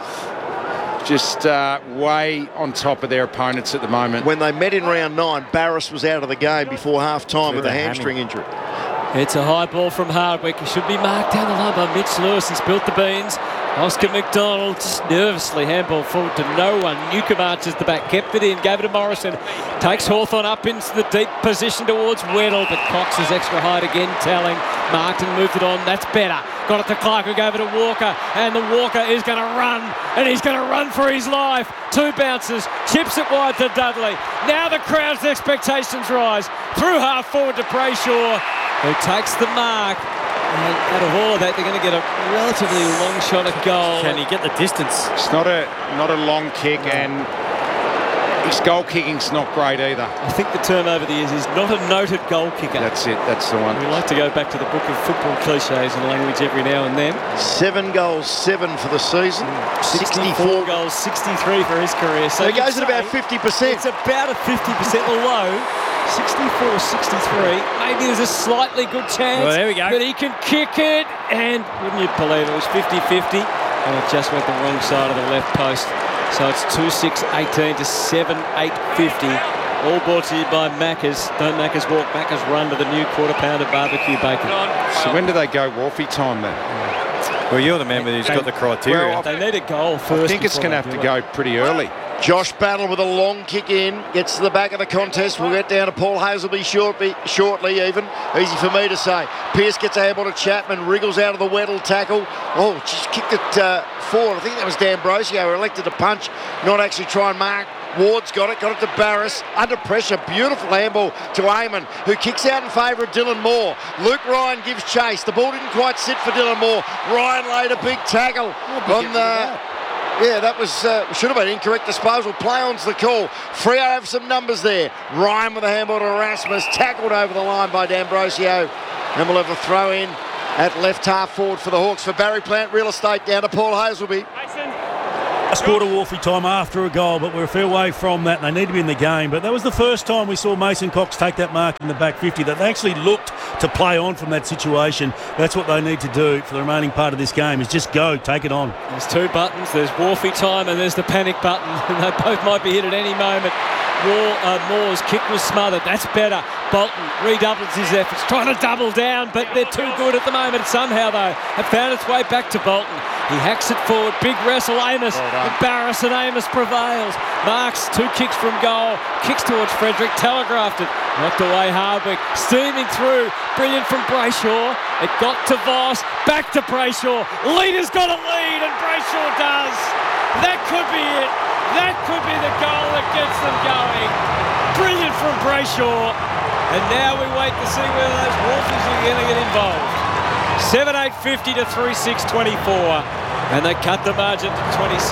Speaker 3: just way on top of their opponents at the moment.
Speaker 4: When they met in round 9, Barris was out of the game before half-time with a hamstring injury.
Speaker 1: It's a high ball from Hardwick. He should be marked down the line by Mitch Lewis. He's built the beans. Oscar McDonald just nervously handball forward to no one. Newcomb arches the back, kept it in, gave it to Morrison. Takes Hawthorn up into the deep position towards Weddle, but Cox is extra height again, telling. Marked and moved it on. That's better. Got it to Clark, who gave it to Walker, and the Walker is going to run, and he's going to run for his life. 2 bounces, chips it wide to Dudley. Now the crowd's expectations rise. Through half forward to Brayshaw, who takes the mark. And out of all of that, they're going to get a relatively long shot at goal.
Speaker 2: Can he get the distance?
Speaker 3: It's not a long kick, and his goal kicking's not great either.
Speaker 1: I think the term over the years is not a noted goal kicker.
Speaker 3: That's it, that's the one.
Speaker 1: We like to go back to the book of football cliches and language every now and then.
Speaker 4: 7 goals, 7 for the season.
Speaker 1: 64 goals, 63 for his career.
Speaker 4: So he goes at about 50%.
Speaker 1: It's about a 50%, although 64, 63. Maybe there's a slightly good chance.
Speaker 2: Well, there we go.
Speaker 1: But he can kick it, and wouldn't you believe it was 50-50, and it just went the wrong side of the left post. So it's 2-6-18 to 7-8-50. All brought to you by Macca's. Don't Macca's walk, Macca's run to the new quarter pounder barbecue bacon.
Speaker 3: So when do they go Wolfie time then?
Speaker 2: Well, you're the member who's got the criteria.
Speaker 1: Well, they need a goal first.
Speaker 3: I think it's going to have to go pretty early.
Speaker 4: Josh Battle with a long kick in, gets to the back of the contest. We'll get down to Paul Hazelby shortly even. Easy for me to say. Pearce gets a handball to Chapman, wriggles out of the Weddle tackle. Oh, she's kicked it forward. I think that was D'Ambrosio, who elected to punch, not actually try and mark Ward's got it to Barris. Under pressure, beautiful handball to Eamon, who kicks out in favour of Dylan Moore. Luke Ryan gives chase. The ball didn't quite sit for Dylan Moore. Ryan laid a big tackle on the... Yeah, that was should have been incorrect disposal. Play on's the call. Freo have some numbers there. Ryan with a handball to Erasmus, tackled over the line by D'Ambrosio, and we'll have a throw in at left half forward for the Hawks. For Barry Plant Real Estate, down to Paul Hazelby.
Speaker 7: I scored a Wolfie time after a goal, but we're a fair way from that, and they need to be in the game. But that was the first time we saw Mason Cox take that mark in the back 50, that they actually looked to play on from that situation. That's what they need to do for the remaining part of this game, is just go, take it on.
Speaker 1: There's two buttons. There's Wolfie time and there's the panic button. And they both might be hit at any moment. Moore's kick was smothered. That's better. Bolton redoubles his efforts, trying to double down, but they're too good at the moment. Somehow, though, it found its way back to Bolton. He hacks it forward. Big wrestle. Amos. Barris and Amos prevails. Marks 2 kicks from goal. Kicks towards Frederick. Telegraphed it. Knocked away Hardwick. Steaming through. Brilliant from Brayshaw. It got to Voss. Back to Brayshaw. Leader's got a lead, and Brayshaw does. That could be it. That could be the goal that gets them going. Brilliant from Brayshaw. And now we wait to see whether those Wolfies are going to get involved. 7-8-50 to 3-6-24. And they cut the margin to 26.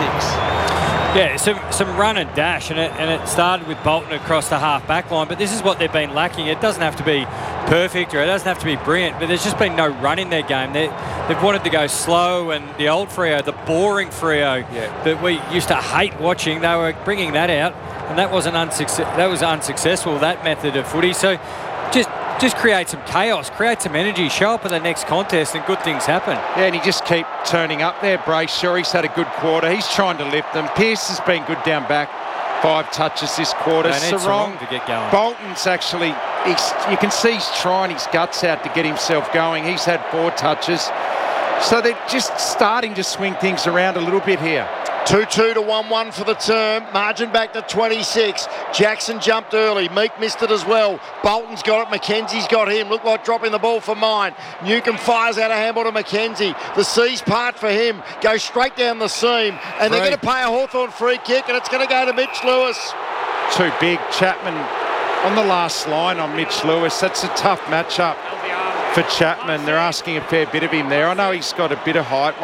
Speaker 2: Yeah, some run and dash, and it started with Bolton across the half-back line, but this is what they've been lacking. It doesn't have to be perfect or it doesn't have to be brilliant, but there's just been no run in their game. They've wanted to go slow, and the old Freo, the boring Freo that we used to hate watching, they were bringing that out, and that was unsuccessful, that method of footy. So just create some chaos, create some energy, show up at the next contest, and good things happen.
Speaker 3: Yeah, and he just keep turning up there, Brayshaw. He's had a good quarter. He's trying to lift them. Pearce has been good down back. 5 touches this quarter.
Speaker 2: Sarong to get going.
Speaker 3: Bolton's actually, you can see he's trying his guts out to get himself going. He's had 4 touches. So they're just starting to swing things around a little bit here.
Speaker 4: 2-2 to 1-1 for the term. Margin back to 26. Jackson jumped early. Meek missed it as well. Bolton's got it. McKenzie's got him. Looked like dropping the ball for mine. Newcomb fires out a handball to McKenzie. The C's part for him. Goes straight down the seam. And they're going to pay a Hawthorn free kick, and it's going to go to Mitch Lewis.
Speaker 3: Too big. Chapman on the last line on Mitch Lewis. That's a tough matchup for Chapman. They're asking a fair bit of him there. I know he's got a bit of height,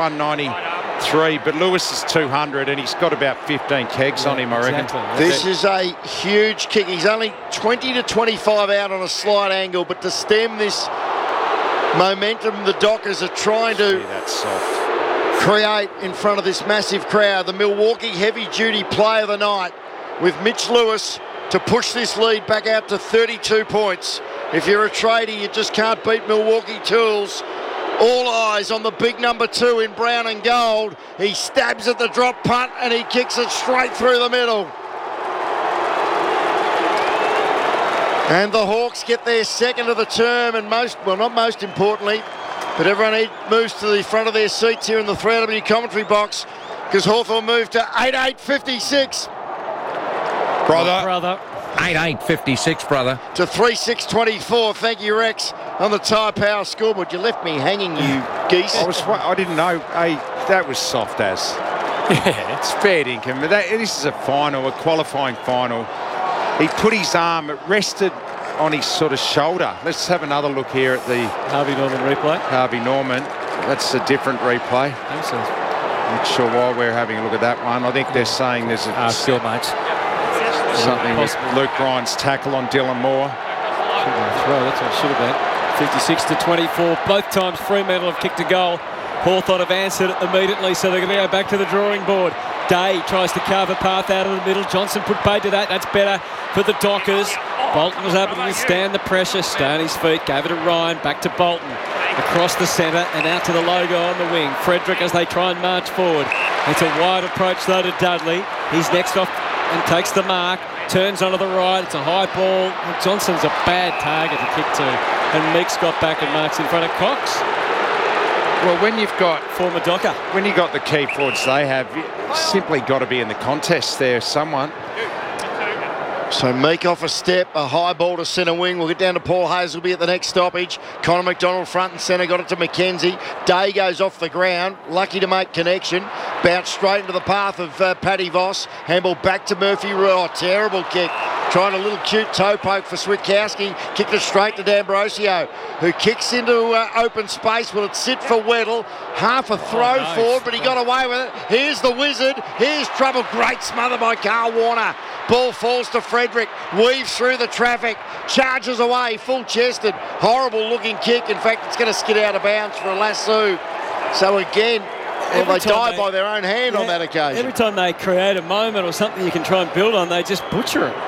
Speaker 3: 193, but Lewis is 200 and he's got about 15 kegs on him, I reckon.
Speaker 4: Exactly. This is a huge kick. He's only 20 to 25 out on a slight angle, but to stem this momentum, the Dockers are trying to create in front of this massive crowd. The Milwaukee heavy-duty play of the night with Mitch Lewis to push this lead back out to 32 points. If you're a tradie, you just can't beat Milwaukee Tools. All eyes on the big number 2 in brown and gold. He stabs at the drop punt and he kicks it straight through the middle. And the Hawks get their second of the term, and not most importantly, but everyone moves to the front of their seats here in the 3AW commentary box, because Hawthorn moved to 8-8-56.
Speaker 6: Brother. 8-8-56, brother.
Speaker 4: To 3-6-24. Thank you, Rex, on the Tyre Power scoreboard. You left me hanging, you geese.
Speaker 3: I didn't know. That was soft as. Yeah, it's fair dinkum. This is a final, a qualifying final. He put his arm, it rested on his sort of shoulder. Let's have another look here at the
Speaker 1: Harvey Norman replay.
Speaker 3: Harvey Norman. That's a different replay.
Speaker 1: I think so.
Speaker 3: Not sure why we're having a look at that one. I think they're saying there's a
Speaker 2: still, mates.
Speaker 3: Something with Luke Ryan's tackle on Dylan Moore.
Speaker 1: Throw, that's what it should have been. 56 to 24. Both times Fremantle have kicked a goal. Hawthorn have answered immediately, so they're going to go back to the drawing board. Day tries to carve a path out of the middle. Johnson put paid to that. That's better for the Dockers. Bolton was able to withstand the pressure. Stay on his feet. Gave it to Ryan. Back to Bolton. Across the centre and out to the logo on the wing. Frederick as they try and march forward. It's a wide approach though to Dudley. He's next off and takes the mark. Turns onto the right. It's a high ball. Johnson's a bad target to kick to. And Meeks got back and marks in front of Cox.
Speaker 3: Well, when you've got
Speaker 1: former Docker,
Speaker 3: when you've got the key forwards they have, you simply got to be in the contest there. Someone.
Speaker 4: So Meek off a step, a high ball to centre wing. We'll get down to Paul Hazelby at the next stoppage. Connor McDonald front and centre, got it to Mackenzie. Day goes off the ground, lucky to make connection. Bounced straight into the path of Paddy Voss. Handball back to Murphy. Oh, terrible kick. Trying a little cute toe poke for Switkowski. Kicked it straight to D'Ambrosio, who kicks into open space. Will it sit for Weddle? Half a throw forward, but he got away with it. Here's the Wizard. Here's trouble. Great smother by Carl Warner. Ball falls to Frederick. Weaves through the traffic. Charges away, full-chested. Horrible looking kick. In fact, it's going to skid out of bounds for a lasso. So again, they die by their own hand on that occasion.
Speaker 1: Every time they create a moment or something you can try and build on, they just butcher it.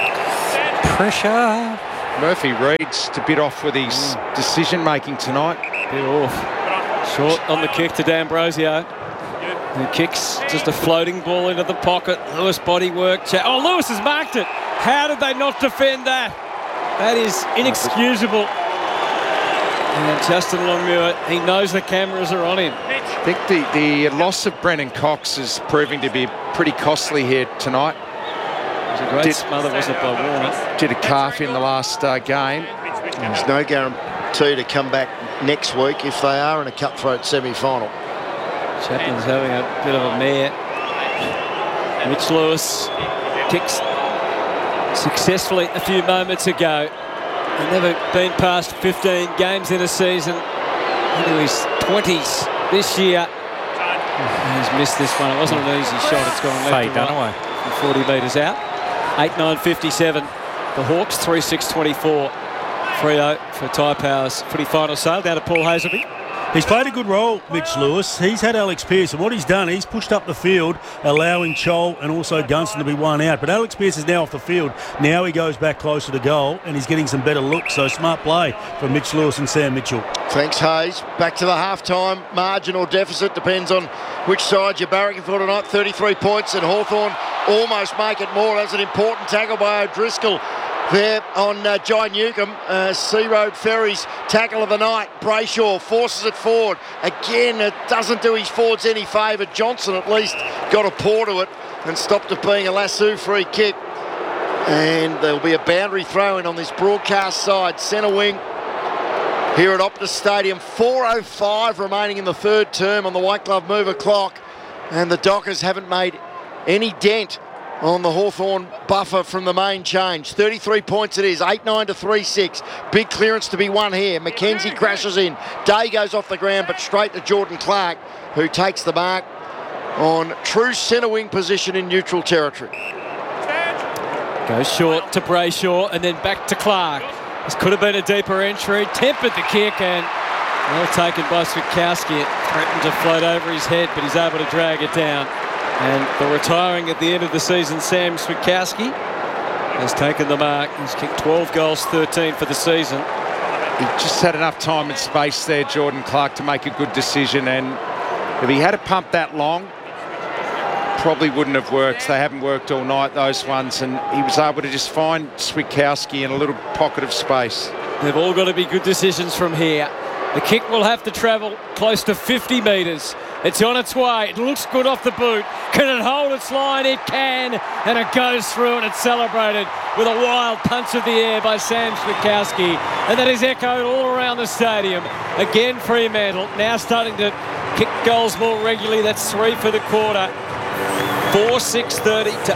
Speaker 3: Pressure. Murphy Reed's to bit off with his decision-making tonight.
Speaker 1: Bit off. Short on the kick to D'Ambrosio, who kicks just a floating ball into the pocket. Lewis body work. Oh, Lewis has marked it. How did they not defend that? That is inexcusable. And Justin Longmuir, he knows the cameras are on him.
Speaker 3: I think the loss of Brennan Cox is proving to be pretty costly here tonight.
Speaker 1: It was a great smother, wasn't it, by Warner?
Speaker 3: Did a calf in the last game.
Speaker 4: There's no guarantee to come back next week if they are in a cutthroat semi-final.
Speaker 1: Chapman's having a bit of a mare. Mitch Lewis kicks successfully a few moments ago. He's never been past 15 games in a season. Into his 20s this year. He's missed this one. It wasn't an easy shot. It's gone left to right from 40 metres out. 8-9-57. The Hawks 3-6-24. 3-0 for Tyre Power's footy final sale. Down to Paul Hazelby.
Speaker 7: He's played a good role, Mitch Lewis. He's had Alex Pearce, and what he's done, he's pushed up the field, allowing Chol and also Gunston to be one out. But Alex Pearce is now off the field. Now he goes back closer to goal, and he's getting some better looks. So smart play from Mitch Lewis and Sam Mitchell.
Speaker 4: Thanks, Hayes. Back to the half-time margin or deficit. Depends on which side you're barracking for tonight. 33 points, and Hawthorn almost make it more. That's an important tackle by O'Driscoll there on Jai Newcomb. Sea Road Ferries tackle of the night. Brayshaw forces it forward. Again, it doesn't do his forwards any favour. Johnson at least got a paw to it and stopped it being a lasso free kick. And there'll be a boundary throw in on this broadcast side. Centre wing here at Optus Stadium. 4:05 remaining in the third term on the White Glove Mover clock. And the Dockers haven't made any dent on the Hawthorn buffer from the main change. 33 points it is, 8-9 to 3-6. Big clearance to be won here. Mackenzie crashes in. Day goes off the ground, but straight to Jordan Clark, who takes the mark on true centre wing position in neutral territory.
Speaker 1: Goes short to Brayshaw and then back to Clark. This could have been a deeper entry. Tempered the kick and well taken by Switkowski. It threatened to float over his head, but he's able to drag it down. And the retiring at the end of the season, Sam Switkowski, has taken the mark. He's kicked 12 goals, 13 for the season.
Speaker 3: He just had enough time and space there, Jordan Clark, to make a good decision. And if he had to pump that long, probably wouldn't have worked. They haven't worked all night, those ones. And he was able to just find Switkowski in a little pocket of space.
Speaker 1: They've all got to be good decisions from here. The kick will have to travel close to 50 metres. It's on its way. It looks good off the boot. Can it hold its line? It can. And it goes through and it's celebrated with a wild punch of the air by Sam Switkowski. And that is echoed all around the stadium. Again, Fremantle now starting to kick goals more regularly. That's 3 for the quarter. 4-6-30 to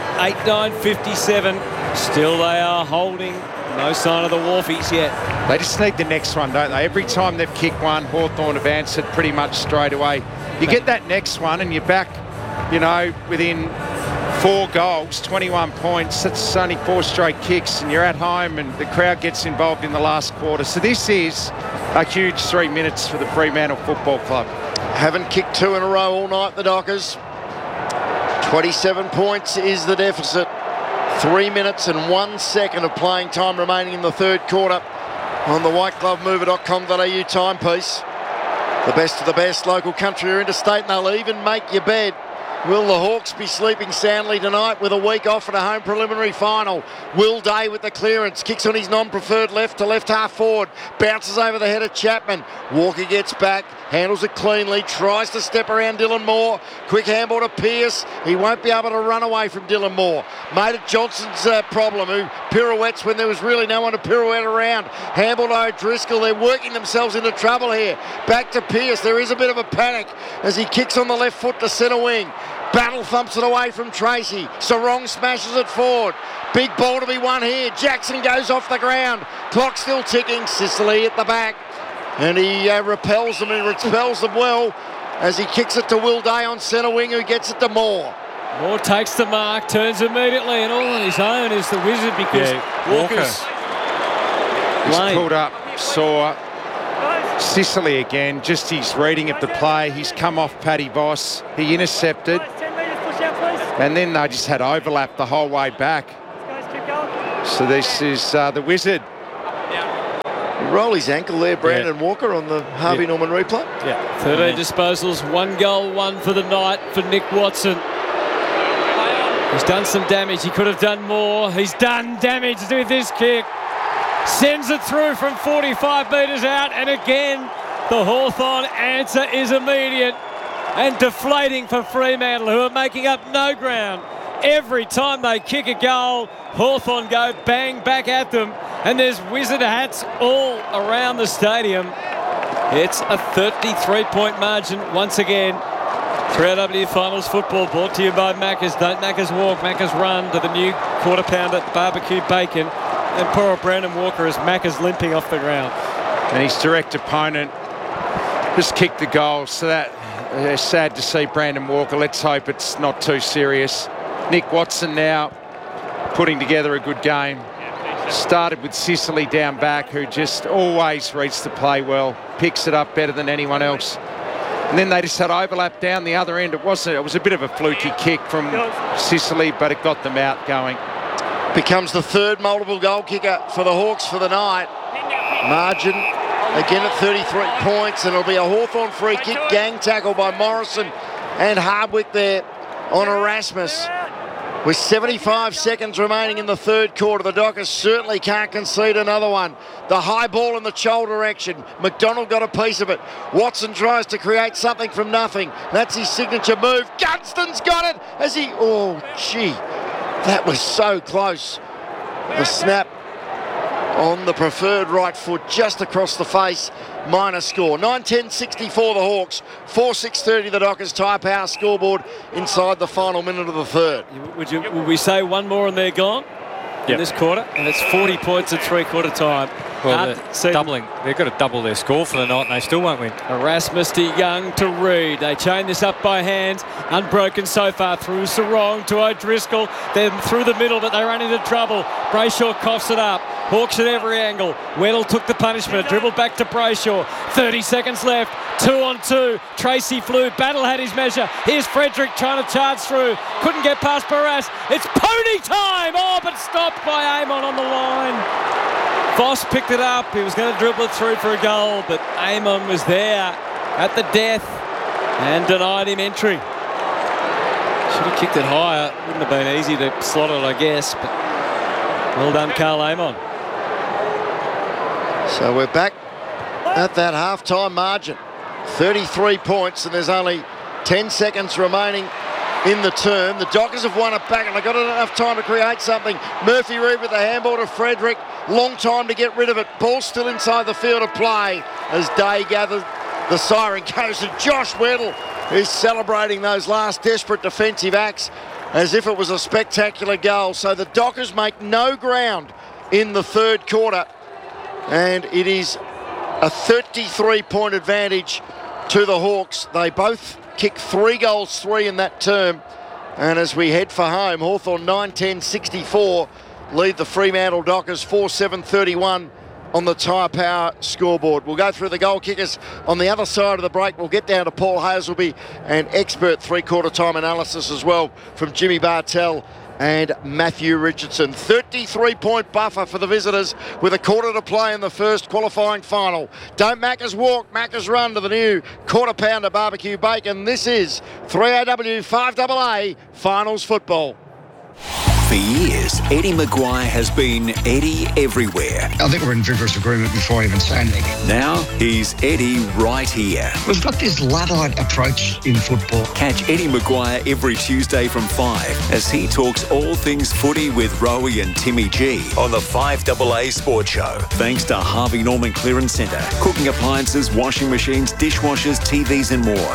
Speaker 1: 8-9-57. Still they are holding. No sign of the Wharfies yet.
Speaker 3: They just need the next one, don't they? Every time they've kicked one, Hawthorn have answered pretty much straight away. You get that next one and you're back, within 4 goals, 21 points. That's only 4 straight kicks and you're at home and the crowd gets involved in the last quarter. So this is a huge 3 minutes for the Fremantle Football Club.
Speaker 4: Haven't kicked 2 in a row all night, the Dockers. 27 points is the deficit. 3 minutes and 1 second of playing time remaining in the third quarter on the whiteglovemover.com.au timepiece. The best of the best, local, country or interstate, and they'll even make your bed Will the Hawks be sleeping soundly tonight with a week off at a home preliminary final? Will Day with the clearance, kicks on his non-preferred left to left half forward, bounces over the head of Chapman. Walker gets back, handles it cleanly, tries to step around Dylan Moore. Quick handball to Pearce. He won't be able to run away from Dylan Moore. Made it Johnson's problem, who pirouettes when there was really no one to pirouette around. Handball to O'Driscoll. They're working themselves into trouble here. Back to Pearce. There is a bit of a panic as he kicks on the left foot to centre wing. Battle thumps it away from Tracy. Sarong smashes it forward. Big ball to be won here. Jackson goes off the ground. Clock still ticking. Sicily at the back. And he repels them and repels them well as he kicks it to Will Day on centre wing, who gets it to Moore.
Speaker 1: Moore takes the mark, turns immediately, and all on his own is the Wizard because Walker's
Speaker 3: He's pulled up, saw Sicily again, just his reading of the play. He's come off Paddy Voss. He intercepted. And then they just had overlap the whole way back. So this is the Wizard.
Speaker 4: Roll his ankle there, Brandon Walker, on the Harvey Norman replay.
Speaker 1: 13 disposals, 1 goal, 1 for the night for Nick Watson. He's done some damage. He could have done more. He's done damage with this kick. Sends it through from 45 metres out, and again the Hawthorn answer is immediate and deflating for Fremantle, who are making up no ground. Every time they kick a goal, Hawthorn go bang back at them, and there's Wizard hats all around the stadium. It's a 33-point margin once again. 3AW Finals football brought to you by Macca's. Don't Macca's walk, Macca's run to the new quarter pounder barbecue bacon. And poor Brandon Walker as Macca's limping off the ground.
Speaker 3: And his direct opponent just kicked the goal. So that sad to see Brandon Walker. Let's hope it's not too serious. Nick Watson now putting together a good game. Started with Sicily down back, who just always reads the play well, picks it up better than anyone else. And then they just had overlap down the other end. It was a bit of a fluky kick from Sicily, but it got them out going.
Speaker 4: Becomes the third multiple goal kicker for the Hawks for the night. Margin again at 33 points, and it'll be a Hawthorn free kick, gang tackle by Morrison and Hardwick there on Erasmus. With 75 seconds remaining in the third quarter, the Dockers certainly can't concede another one. The high ball in the Chol direction. McDonald got a piece of it. Watson tries to create something from nothing. That's his signature move. Gunston's got it as he... Oh, gee. That was so close. The snap on the preferred right foot just across the face. Minor score. 9-10-64 the Hawks. 4-6-30 the Dockers. Tyre Power scoreboard inside the final minute of the third.
Speaker 1: Would we say one more and they're gone in this quarter? And it's 40 points at three-quarter time.
Speaker 2: Well, they're doubling. They've got to double their score for the night and they still won't win.
Speaker 1: Erasmus to Young to Reid. They chain this up by hands. Unbroken so far through Sarong to O'Driscoll. Then through the middle, but they run into trouble. Brayshaw coughs it up. Hawks at every angle. Weddle took the punishment. Dribbled back to Brayshaw. 30 seconds left. 2-on-2. Tracy flew. Battle had his measure. Here's Frederick trying to charge through. Couldn't get past Barras. It's pony time! Oh, but stopped by Amon on the line. Voss picked it up. He was going to dribble it through for a goal, but Amon was there at the death and denied him entry. Should have kicked it higher. Wouldn't have been easy to slot it, I guess, but well done, Carl Amon.
Speaker 4: So we're back at that half-time margin. 33 points, and there's only 10 seconds remaining in the term. The Dockers have won it back, and they've got enough time to create something. Murphy Reid with the handball to Frederick. Long time to get rid of it. Ball still inside the field of play as Day gathers. The siren goes to Josh Weddle, who's celebrating those last desperate defensive acts as if it was a spectacular goal. So the Dockers make no ground in the third quarter, and it is a 33-point advantage to the Hawks. They both kick 3 goals, 3 in that term. And as we head for home, Hawthorn 9-10-64 lead the Fremantle Dockers 4-7-31 on the Tyre Power scoreboard. We'll go through the goal kickers on the other side of the break. We'll get down to Paul Hasleby and expert three-quarter time analysis as well from Jimmy Bartell and Matthew Richardson. 33-point buffer for the visitors with a quarter to play in the first qualifying final. Don't Maccas walk, Maccas run to the new quarter pounder barbecue bacon. This is 3AW 5AA Finals Football.
Speaker 5: For years, Eddie Maguire has been Eddie everywhere.
Speaker 9: I think we're in vigorous agreement before I even say anything.
Speaker 5: Now he's Eddie right here.
Speaker 9: We've got this Luddite approach in football.
Speaker 5: Catch Eddie Maguire every Tuesday from 5 as he talks all things footy with Rowie and Timmy G on the 5AA Sports Show. Thanks to Harvey Norman Clearance Centre. Cooking appliances, washing machines, dishwashers, TVs and more.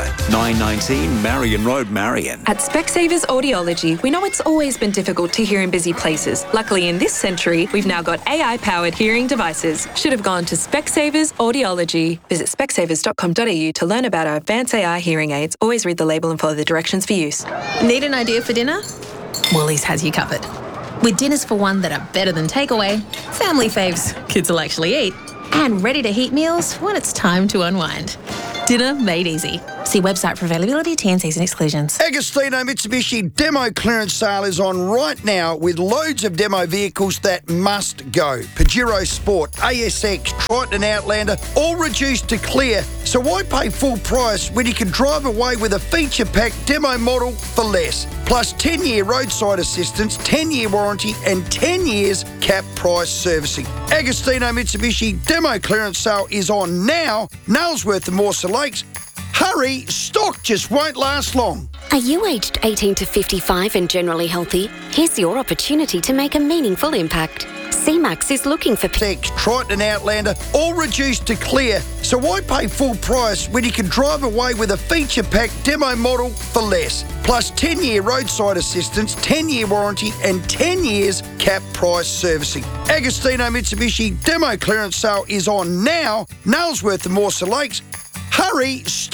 Speaker 5: 919 Marion Road, Marion.
Speaker 10: At Specsavers Audiology, we know it's always been difficult to hear in busy places. Luckily, in this century, we've now got AI-powered hearing devices. Should have gone to Specsavers Audiology. Visit specsavers.com.au to learn about our advanced AI hearing aids. Always read the label and follow the directions for use.
Speaker 11: Need an idea for dinner? Woolies has you covered. With dinners for one that are better than takeaway, family faves kids will actually eat, and ready-to-heat meals when it's time to unwind. Dinner made easy. See website for availability, T&Cs and exclusions.
Speaker 12: Agostino Mitsubishi demo clearance sale is on right now with loads of demo vehicles that must go. Pajero Sport, ASX, Triton Outlander, all reduced to clear. So why pay full price when you can drive away with a feature-packed demo model for less? Plus 10-year roadside assistance, 10-year warranty and 10 years cap price servicing. Agostino Mitsubishi demo clearance sale is on now. Nailsworth and Morsa Lakes. Hurry, stock just won't last long.
Speaker 13: Are you aged 18 to 55 and generally healthy? Here's your opportunity to make a meaningful impact. CMAX is looking for
Speaker 12: Triton Outlander, all reduced to clear. So why pay full price when you can drive away with a feature-packed demo model for less? Plus 10-year roadside assistance, 10-year warranty and 10 years cap price servicing. Agostino Mitsubishi demo clearance sale is on now. Nailsworth and Morsa Lakes. Hurry,